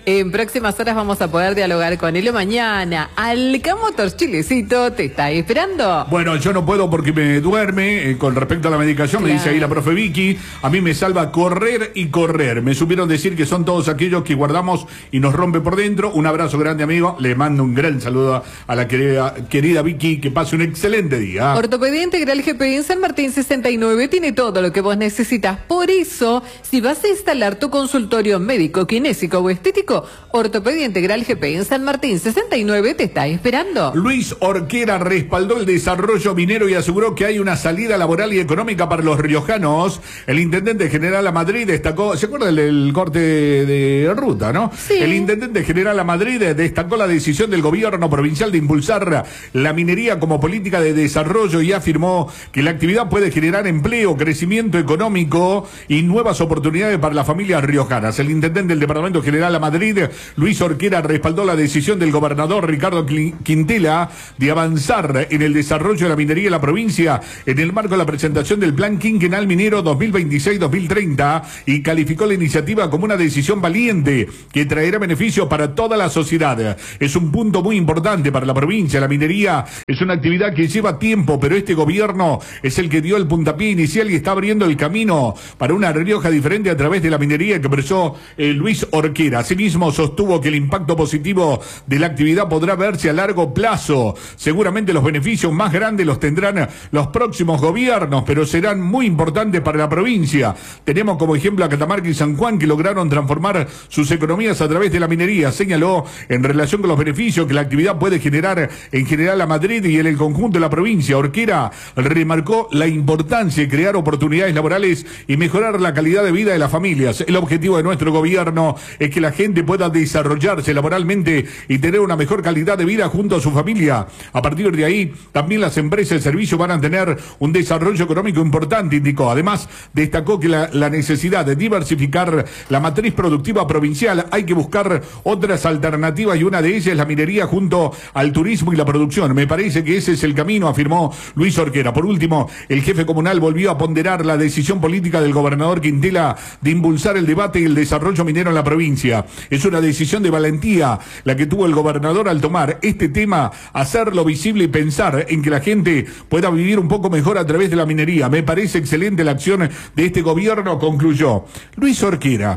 En próximas horas vamos a poder dialogar con él. Mañana, Alcamotors Chilecito te está esperando. Bueno, yo no puedo porque me duerme. Con respecto a la medicación, Claro. me dice ahí la profe Vicky, a mí me salva correr y correr. Me supieron decir que son todos aquellos que guardamos y nos rompe por dentro. Un abrazo grande, amigo. Le mando un gran saludo a la querida Vicky. Que pase un excelente día. Ortopedia Integral GP en San Martín 69 tiene todo lo que vos necesitas. Por eso, si vas a instalar tu consultorio médico, kinésico o estético, Ortopedia Integral GP en San Martín 69 te está esperando. Luis Orquera respaldó el desarrollo minero y aseguró que hay una salida laboral y económica para los riojanos. El intendente general a Madrid destacó, ¿se acuerdan del corte de ruta, no? Sí. El intendente general a Madrid destacó la decisión del gobierno provincial de impulsar la minería como política de desarrollo y afirmó que la actividad puede generar empleo, crecimiento económico y nuevas oportunidades para las familias riojanas. El intendente del departamento general a Madrid, Luis Orquera, respaldó la decisión del gobernador Ricardo Quintela de avanzar en el desarrollo de la minería en la provincia en el marco de la presentación del Plan Quinquenal Minero 2026-2030 y calificó la iniciativa como una decisión valiente que traerá beneficios para toda la sociedad. Es un punto muy importante para la provincia. La minería es una actividad que lleva tiempo, pero este gobierno es el que dio el puntapié inicial y está abriendo el camino para una Rioja diferente a través de la minería que expresó Luis Orquera. Asimismo, sostuvo que el impacto positivo de la actividad podrá verse a largo plazo. Seguramente los beneficios más grandes los tendrán los próximos gobiernos, pero serán muy importantes para la provincia. Tenemos como ejemplo a Catamarca y San Juan, que lograron transformar sus economías a través de la minería. Señaló en relación con los beneficios que la actividad puede generar en general a Madrid y en el conjunto de la provincia. Orquera remarcó la importancia de crear oportunidades laborales y mejorar la calidad de vida de las familias. El objetivo de nuestro gobierno es que la gente pueda desarrollarse laboralmente y tener una mejor calidad de vida junto a su familia. A partir de ahí, también las empresas de servicio van a tener un desarrollo económico importante, indicó. Además, destacó que la necesidad de diversificar la matriz productiva provincial, hay que buscar otras alternativas y una de ellas es la minería junto al turismo y la producción. Me parece que ese es el camino, afirmó Luis Orquera. Por último, el jefe comunal volvió a ponderar la decisión política del gobernador Quintela de impulsar el debate y el desarrollo minero en la provincia. Es una decisión de valentía la que tuvo el gobernador al tomar este tema, hacerlo visible y pensar en que la gente pueda vivir un poco mejor a través de la minería. Me parece excelente la acción de este gobierno, concluyó. Luis Orquera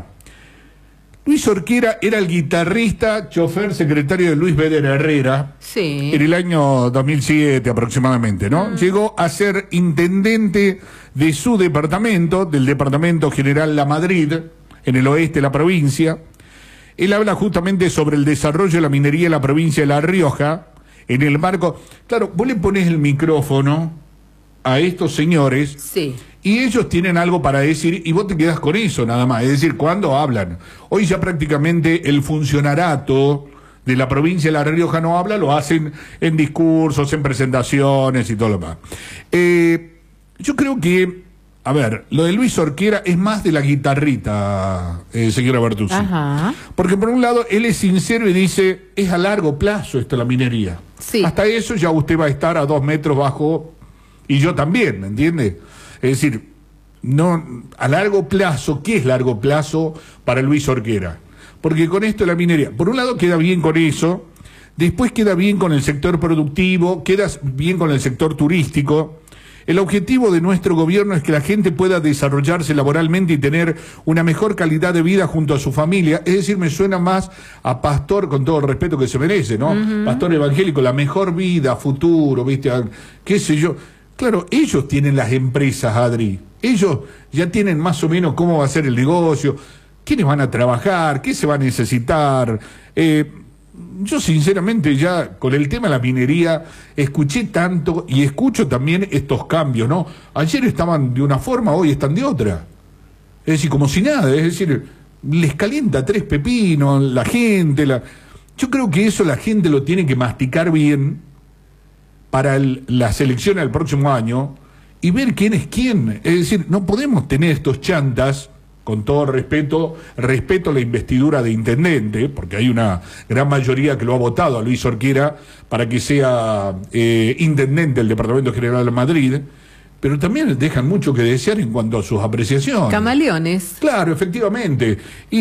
era el guitarrista, chofer, secretario de Luis Beder Herrera. Sí. En el año 2007 aproximadamente, ¿no? Llegó a ser intendente de su departamento, del Departamento General La Madrid, en el oeste de la provincia. Él habla justamente sobre el desarrollo de la minería en la provincia de La Rioja, en el marco... Claro, vos le ponés el micrófono a estos señores, sí, y ellos tienen algo para decir y vos te quedás con eso nada más. Es decir, cuando hablan. Hoy ya prácticamente el funcionarato de la provincia de La Rioja no habla, lo hacen en discursos, en presentaciones y todo lo demás. Yo creo que... A ver, lo de Luis Orquera es más de la guitarrita, señora Bertuzzi. Ajá. Porque por un lado, él es sincero y dice, es a largo plazo esto la minería. Sí. Hasta eso ya usted va a estar a 2 metros bajo, y yo también, ¿me entiende? Es decir, no, a largo plazo, ¿qué es largo plazo para Luis Orquera? Porque con esto de la minería, por un lado queda bien con eso, después queda bien con el sector productivo, queda bien con el sector turístico. El objetivo de nuestro gobierno es que la gente pueda desarrollarse laboralmente y tener una mejor calidad de vida junto a su familia. Es decir, me suena más a pastor, con todo el respeto que se merece, ¿no? Pastor evangélico, la mejor vida, futuro, ¿viste? ¿Qué sé yo? Claro, ellos tienen las empresas, Adri. Ellos ya tienen más o menos cómo va a ser el negocio, quiénes van a trabajar, qué se va a necesitar. Yo sinceramente ya con el tema de la minería escuché tanto y escucho también estos cambios, ¿no? Ayer estaban de una forma, hoy están de otra. Es decir, como si nada, es decir, les calienta 3 pepinos, la gente, yo creo que eso la gente lo tiene que masticar bien para las elecciones del próximo año y ver quién es quién. Es decir, no podemos tener estos chantas. Con todo respeto a la investidura de intendente, porque hay una gran mayoría que lo ha votado a Luis Orquera para que sea intendente del Departamento General de Madrid, pero también dejan mucho que desear en cuanto a sus apreciaciones. Camaleones. Claro, efectivamente.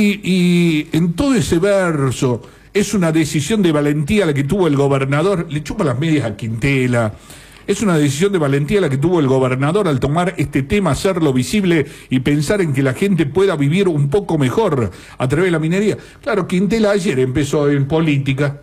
Y en todo ese verso es una decisión de valentía la que tuvo el gobernador, le chupa las medias a Quintela. Es una decisión de valentía la que tuvo el gobernador al tomar este tema, hacerlo visible y pensar en que la gente pueda vivir un poco mejor a través de la minería. Claro, Quintela ayer empezó en política.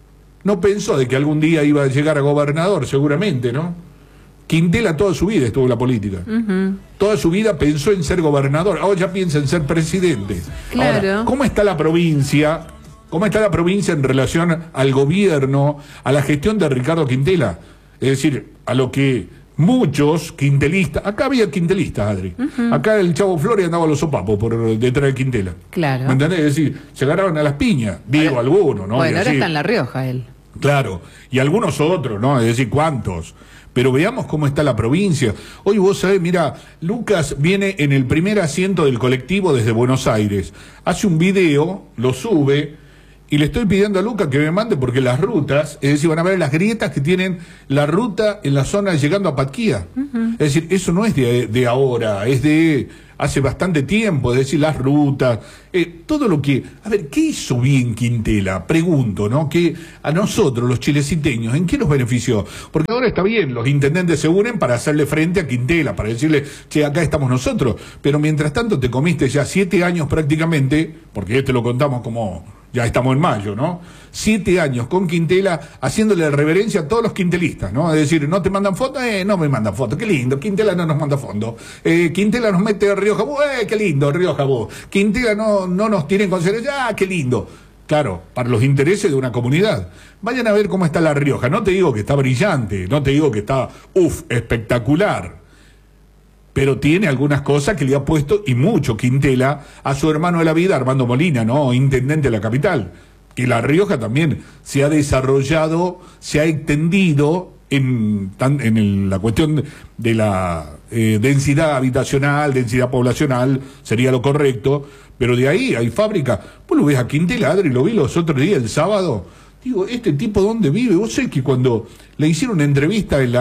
No pensó de que algún día iba a llegar a gobernador, seguramente, ¿no? Quintela toda su vida estuvo en la política. Toda su vida pensó en ser gobernador. Ahora ya piensa en ser presidente. Claro. Ahora, ¿cómo está la provincia? ¿Cómo está la provincia en relación al gobierno, a la gestión de Ricardo Quintela? Es decir, a lo que muchos quintelistas, acá había quintelistas, Adri, acá el Chavo Flores andaba a los sopapos por detrás de Quintela. Claro. ¿Me entendés? Es decir, se agarraron a las piñas, digo algunos, ¿no? Bueno, ahora está en La Rioja él. Claro, y algunos otros, ¿no? Es decir, ¿cuántos? Pero veamos cómo está la provincia. Hoy vos sabés, mira, Lucas viene en el primer asiento del colectivo desde Buenos Aires. Hace un video, lo sube, y le estoy pidiendo a Lucas que me mande porque las rutas, es decir, van a ver las grietas que tienen la ruta en la zona llegando a Patquía. Es decir, eso no es de ahora, es de hace bastante tiempo, es decir, las rutas, todo lo que... A ver, ¿qué hizo bien Quintela? Pregunto, ¿no? Que a nosotros, los chileciteños, ¿en qué nos benefició? Porque ahora está bien, los intendentes se unen para hacerle frente a Quintela, para decirle, che, acá estamos nosotros, pero mientras tanto te comiste ya 7 años prácticamente, porque lo contamos como... Ya estamos en mayo, ¿no? 7 años con Quintela haciéndole reverencia a todos los quintelistas, ¿no? Es decir, ¿no te mandan fotos? No me mandan fotos, qué lindo. Quintela no nos manda fotos. Quintela nos mete a Río Jabú, qué lindo, Río Jabú. Quintela no nos tiene en consideración, qué lindo. Claro, para los intereses de una comunidad. Vayan a ver cómo está La Rioja. No te digo que está brillante, no te digo que está, espectacular. Pero tiene algunas cosas que le ha puesto, y mucho, Quintela, a su hermano de la vida, Armando Molina, ¿no? Intendente de la capital. Y La Rioja también se ha desarrollado, se ha extendido en la cuestión de la densidad habitacional, densidad poblacional, sería lo correcto, pero de ahí hay fábrica. Vos lo ves a Quintela, Adri, lo vi los otros días, el sábado. Digo, ¿este tipo dónde vive? Vos sabés que cuando le hicieron una entrevista en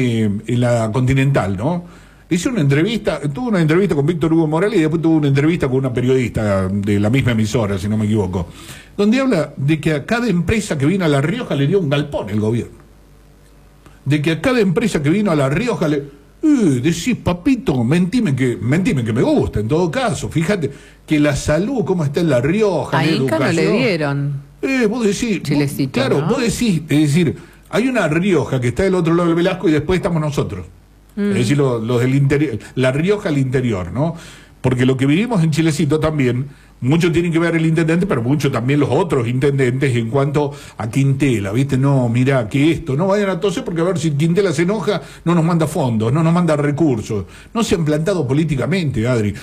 la Continental, ¿no? Hizo una entrevista, tuvo una entrevista con Víctor Hugo Morales y después tuvo una entrevista con una periodista de la misma emisora, si no me equivoco, donde habla de que a cada empresa que vino a La Rioja le dio un galpón el gobierno. De que a cada empresa que vino a La Rioja decís, papito, mentime que me gusta, en todo caso. Fíjate que la salud, cómo está en La Rioja, a la Inca educación. No le dieron. Vos decís, Chilecito, claro, ¿no? vos decís, es decir, hay una Rioja que está del otro lado del Velasco y después estamos nosotros. Es decir, los del interior, La Rioja al interior, ¿no? Porque lo que vivimos en Chilecito también, mucho tienen que ver el intendente, pero mucho también los otros intendentes en cuanto a Quintela, ¿viste? No, mirá, que esto, no vayan a toser porque a ver si Quintela se enoja, no nos manda fondos, no nos manda recursos. No se han plantado políticamente, Adri,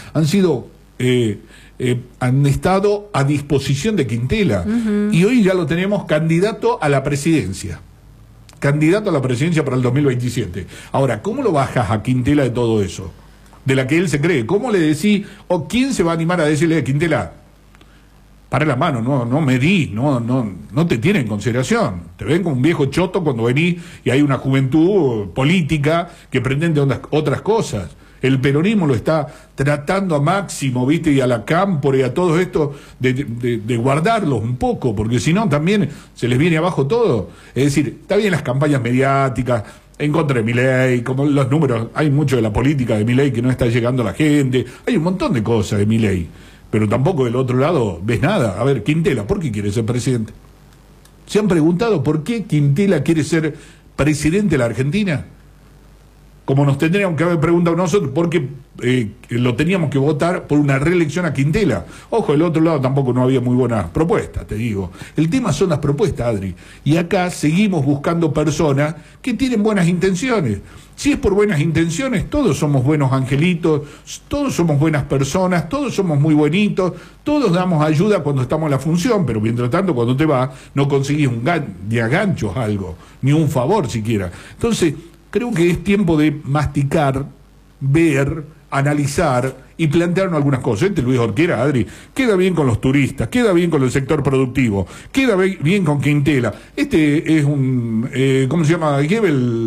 han estado a disposición de Quintela. Y hoy ya lo tenemos candidato a la presidencia. Candidato a la presidencia para el 2027. Ahora, ¿cómo lo bajas a Quintela de todo eso? De la que él se cree. ¿Cómo le decís, o quién se va a animar a decirle, Quintela, para la mano, no medís, no te tiene en consideración. Te ven como un viejo choto cuando venís y hay una juventud política que pretende otras cosas. El peronismo lo está tratando a máximo, ¿viste? Y a la cámpora y a todo esto de guardarlos un poco, porque si no también se les viene abajo todo. Es decir, está bien las campañas mediáticas en contra de Milei, como los números, hay mucho de la política de Milei que no está llegando a la gente, hay un montón de cosas de Milei, pero tampoco del otro lado ves nada. A ver, Quintela, ¿por qué quiere ser presidente? ¿Se han preguntado por qué Quintela quiere ser presidente de la Argentina? Como nos tendríamos que haber preguntado nosotros, porque lo teníamos que votar por una reelección a Quintela. Ojo, del otro lado tampoco no había muy buenas propuestas, te digo. El tema son las propuestas, Adri. Y acá seguimos buscando personas que tienen buenas intenciones. Si es por buenas intenciones, todos somos buenos angelitos, todos somos buenas personas, todos somos muy bonitos, todos damos ayuda cuando estamos en la función, pero mientras tanto cuando te vas no conseguís ni a ganchos algo, ni un favor siquiera. Entonces, creo que es tiempo de masticar, ver, analizar y plantearnos algunas cosas. Luis Jorquera, Adri, queda bien con los turistas, queda bien con el sector productivo, queda bien con Quintela. Es un, ¿cómo se llama?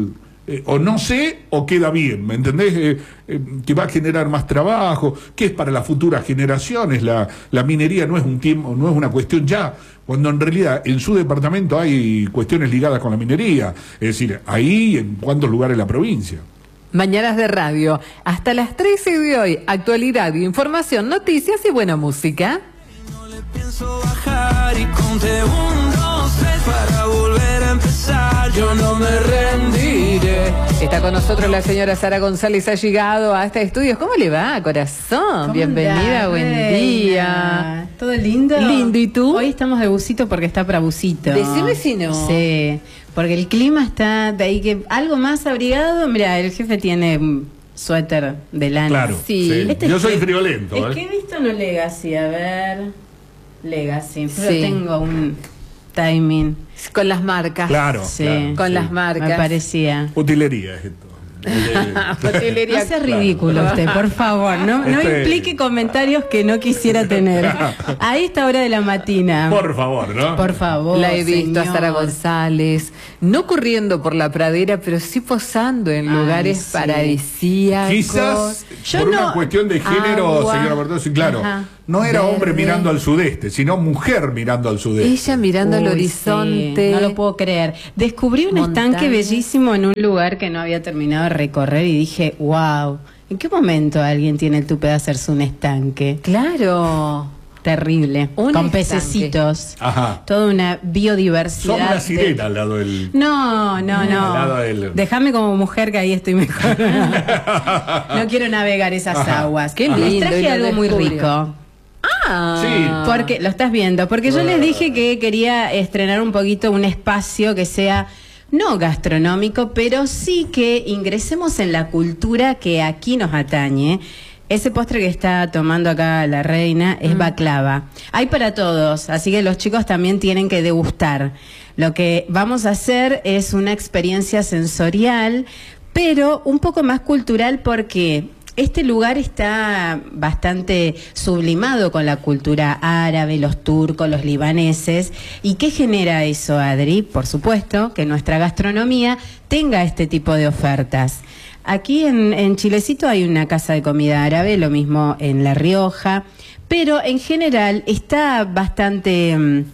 o no sé, o queda bien, ¿me entendés? Que va a generar más trabajo, que es para las futuras generaciones. La minería no es un tiempo, no es una cuestión ya, cuando en realidad en su departamento hay cuestiones ligadas con la minería, es decir, ahí en cuántos lugares de la provincia. Mañanas de radio, hasta las 13 de hoy, actualidad, información, noticias y buena música. No le pienso bajar y conté 1, 2, 3 para volver a empezar. Yo no me rendiré. Está con nosotros la señora Sara González, ha llegado hasta estudios. ¿Cómo le va, corazón? Bienvenida, buen día. ¿Todo lindo? Lindo, ¿y tú? Hoy estamos de busito porque está para busito. Decime si no. Sí, porque el clima está de ahí que algo más abrigado. Mira, el jefe tiene suéter de lana. Claro, sí. Yo soy friolento. Es que he visto no Legacy, a ver. Legacy, pero Sí. tengo un timing. Con las marcas. Claro, Sí. claro, Con sí. las marcas. Me parecía. Utilería es esto. Utilería, No sea ridículo usted, por favor. No implique comentarios que no quisiera tener. A esta hora de la matina. Por favor, ¿no? Por favor. La he visto a señor. Sara González, no corriendo por la pradera, pero sí posando en lugares sí. paradisíacos. Quizás Yo por una no- cuestión de género, agua. señora Bertozzi, claro. Ajá. No era Verde. hombre mirando al sudeste, sino mujer mirando al sudeste. Ella mirando al Uy, horizonte. sí, no lo puedo creer. Descubrí un Montañas. estanque bellísimo en un lugar que no había terminado de recorrer y dije, wow, ¿en qué momento alguien tiene el tupe de hacerse un estanque? Claro. Terrible. Un con estanque. pececitos. Ajá. Toda una biodiversidad. Somos una de- sirena al lado del... No. Al lado del- Déjame como mujer que ahí estoy mejor. No quiero navegar esas Ajá. aguas. Qué Les lindo, y traje lo algo muy descubrió. rico. Ah. Sí. Porque lo estás viendo, porque yo les dije que quería estrenar un poquito un espacio que sea no gastronómico, pero sí que ingresemos en la cultura que aquí nos atañe. Ese postre que está tomando acá la reina es baklava. Hay para todos, así que los chicos también tienen que degustar. Lo que vamos a hacer es una experiencia sensorial, pero un poco más cultural porque este lugar está bastante sublimado con la cultura árabe, los turcos, los libaneses. ¿Y qué genera eso, Adri? Por supuesto, que nuestra gastronomía tenga este tipo de ofertas. Aquí en Chilecito hay una casa de comida árabe, lo mismo en La Rioja, pero en general está bastante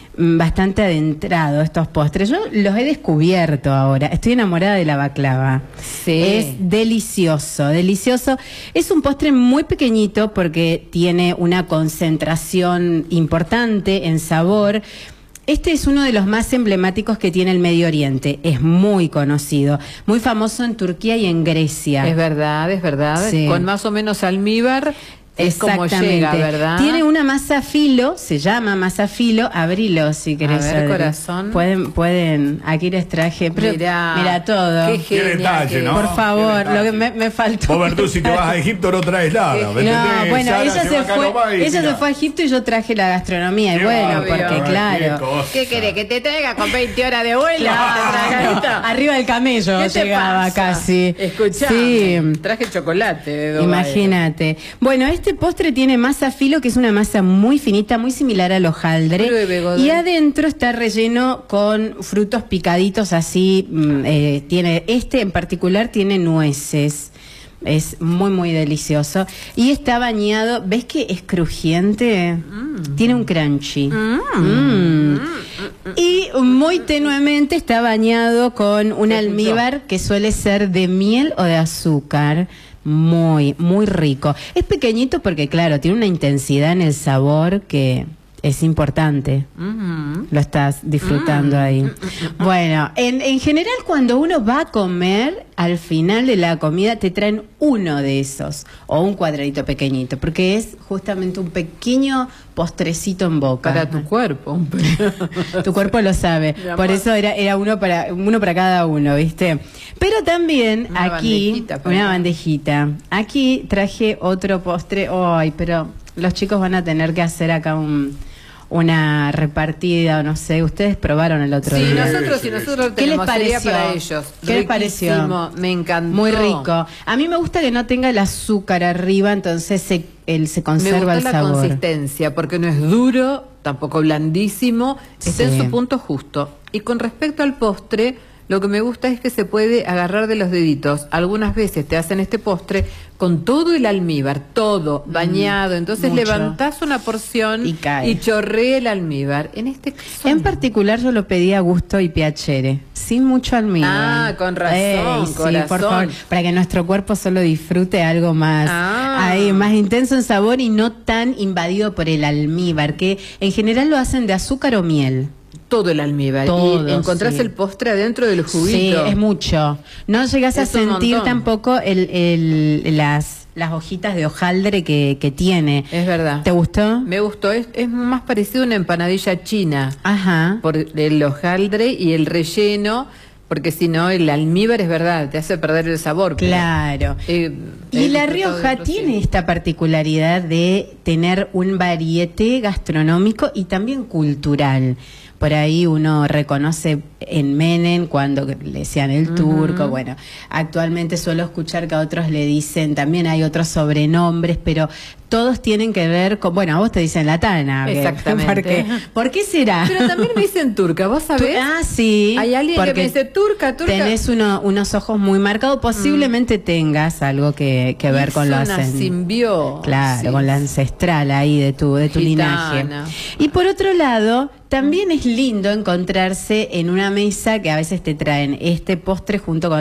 adentrado estos postres. Yo los he descubierto ahora. Estoy enamorada de la baklava. Sí. Es delicioso, delicioso. Es un postre muy pequeñito porque tiene una concentración importante en sabor. Este es uno de los más emblemáticos que tiene el Medio Oriente. Es muy conocido, muy famoso en Turquía y en Grecia. Es verdad, es verdad. Sí. Con más o menos almíbar es como llega, ¿verdad? Tiene una masa filo, se llama masa filo, abrilo si querés. ver, Adri. corazón. Pueden, aquí les traje, pero mira todo. Qué Qué genial detalle, que- ¿no? Por favor, Qué detalle. lo que me faltó. Vos, Bertuzzi, si te vas a Egipto no traes nada. ¿me entendés? No, bueno, Sara ella va se acá nomás fue, y ella mira. se fue a Egipto y yo traje la gastronomía. Y Qué bueno, bárbaro, porque qué claro. cosa. ¿Qué querés? ¿Que te traiga con 20 horas de vuelo? Claro, arriba del camello ¿Qué te llegaba pasa? Sí. casi. Sí. Traje chocolate de Dubái. Imagínate. Bueno, este postre tiene masa filo, que es una masa muy finita, muy similar al hojaldre. Pruebe, Godoy. Y adentro está relleno con frutos picaditos así. Tiene este en particular tiene nueces. Es muy, muy delicioso. Y está bañado, ¿ves que es crujiente? Tiene un crunchy. Y muy tenuemente está bañado con un almíbar que suele ser de miel o de azúcar. Muy, muy rico. Es pequeñito porque, claro, tiene una intensidad en el sabor que es importante. Lo estás disfrutando ahí. Bueno, en general cuando uno va a comer, al final de la comida te traen uno de esos, o un cuadradito pequeñito, porque es justamente un pequeño postrecito en boca. Para tu cuerpo. Tu cuerpo lo sabe. Mi amor. Por eso era uno para cada uno, ¿viste? Pero también Una aquí, bandejita, por una favor. bandejita. Aquí traje otro postre. Ay, pero los chicos van a tener que hacer acá una repartida, o no sé. Ustedes probaron el otro Sí, día. nosotros ¿Qué les tenemos, sería pareció? para ellos. ¿Qué les pareció? Riquísimo, me encantó. Muy rico. A mí me gusta que no tenga el azúcar arriba, entonces se Me conserva gustó el la sabor. consistencia, porque no es duro, tampoco blandísimo, está en Sí. su punto justo. Y con respecto al postre, lo que me gusta es que se puede agarrar de los deditos. Algunas veces te hacen este postre con todo el almíbar, todo bañado. Entonces mucho. levantás una porción y chorrea el almíbar. En este caso, en particular yo lo pedí a gusto y piacere, sin mucho almíbar. Ah, con razón, sí, corazón. por favor, para que nuestro cuerpo solo disfrute algo más, ahí, más intenso en sabor y no tan invadido por el almíbar, que en general lo hacen de azúcar o miel. Todo el almíbar. Todo, y encontrás sí. el postre adentro del juguito. Sí, es mucho. No llegás a Es un sentir montón. tampoco las hojitas de hojaldre que tiene. Es verdad. ¿Te gustó? Me gustó. Es más parecido a una empanadilla china. Ajá. Por el hojaldre y el relleno. Porque si no, el almíbar es verdad, te hace perder el sabor. Claro. Y La Rioja tiene esta particularidad de tener un variete gastronómico y también cultural. Por ahí uno reconoce en Menem cuando le decían el turco. Bueno, actualmente suelo escuchar que a otros le dicen, también hay otros sobrenombres, pero todos tienen que ver con, bueno, a vos te dicen la Tana. Exactamente. ¿Por qué será? Pero también me dicen turca, ¿vos sabés? Sí. Hay alguien que me dice turca. Tenés unos ojos muy marcados, posiblemente tengas algo que ver con lo Es una hacen. simbiosis. Claro, con la ancestral ahí de tu linaje. Y por otro lado, también es lindo encontrarse en una mesa que a veces te traen este postre junto con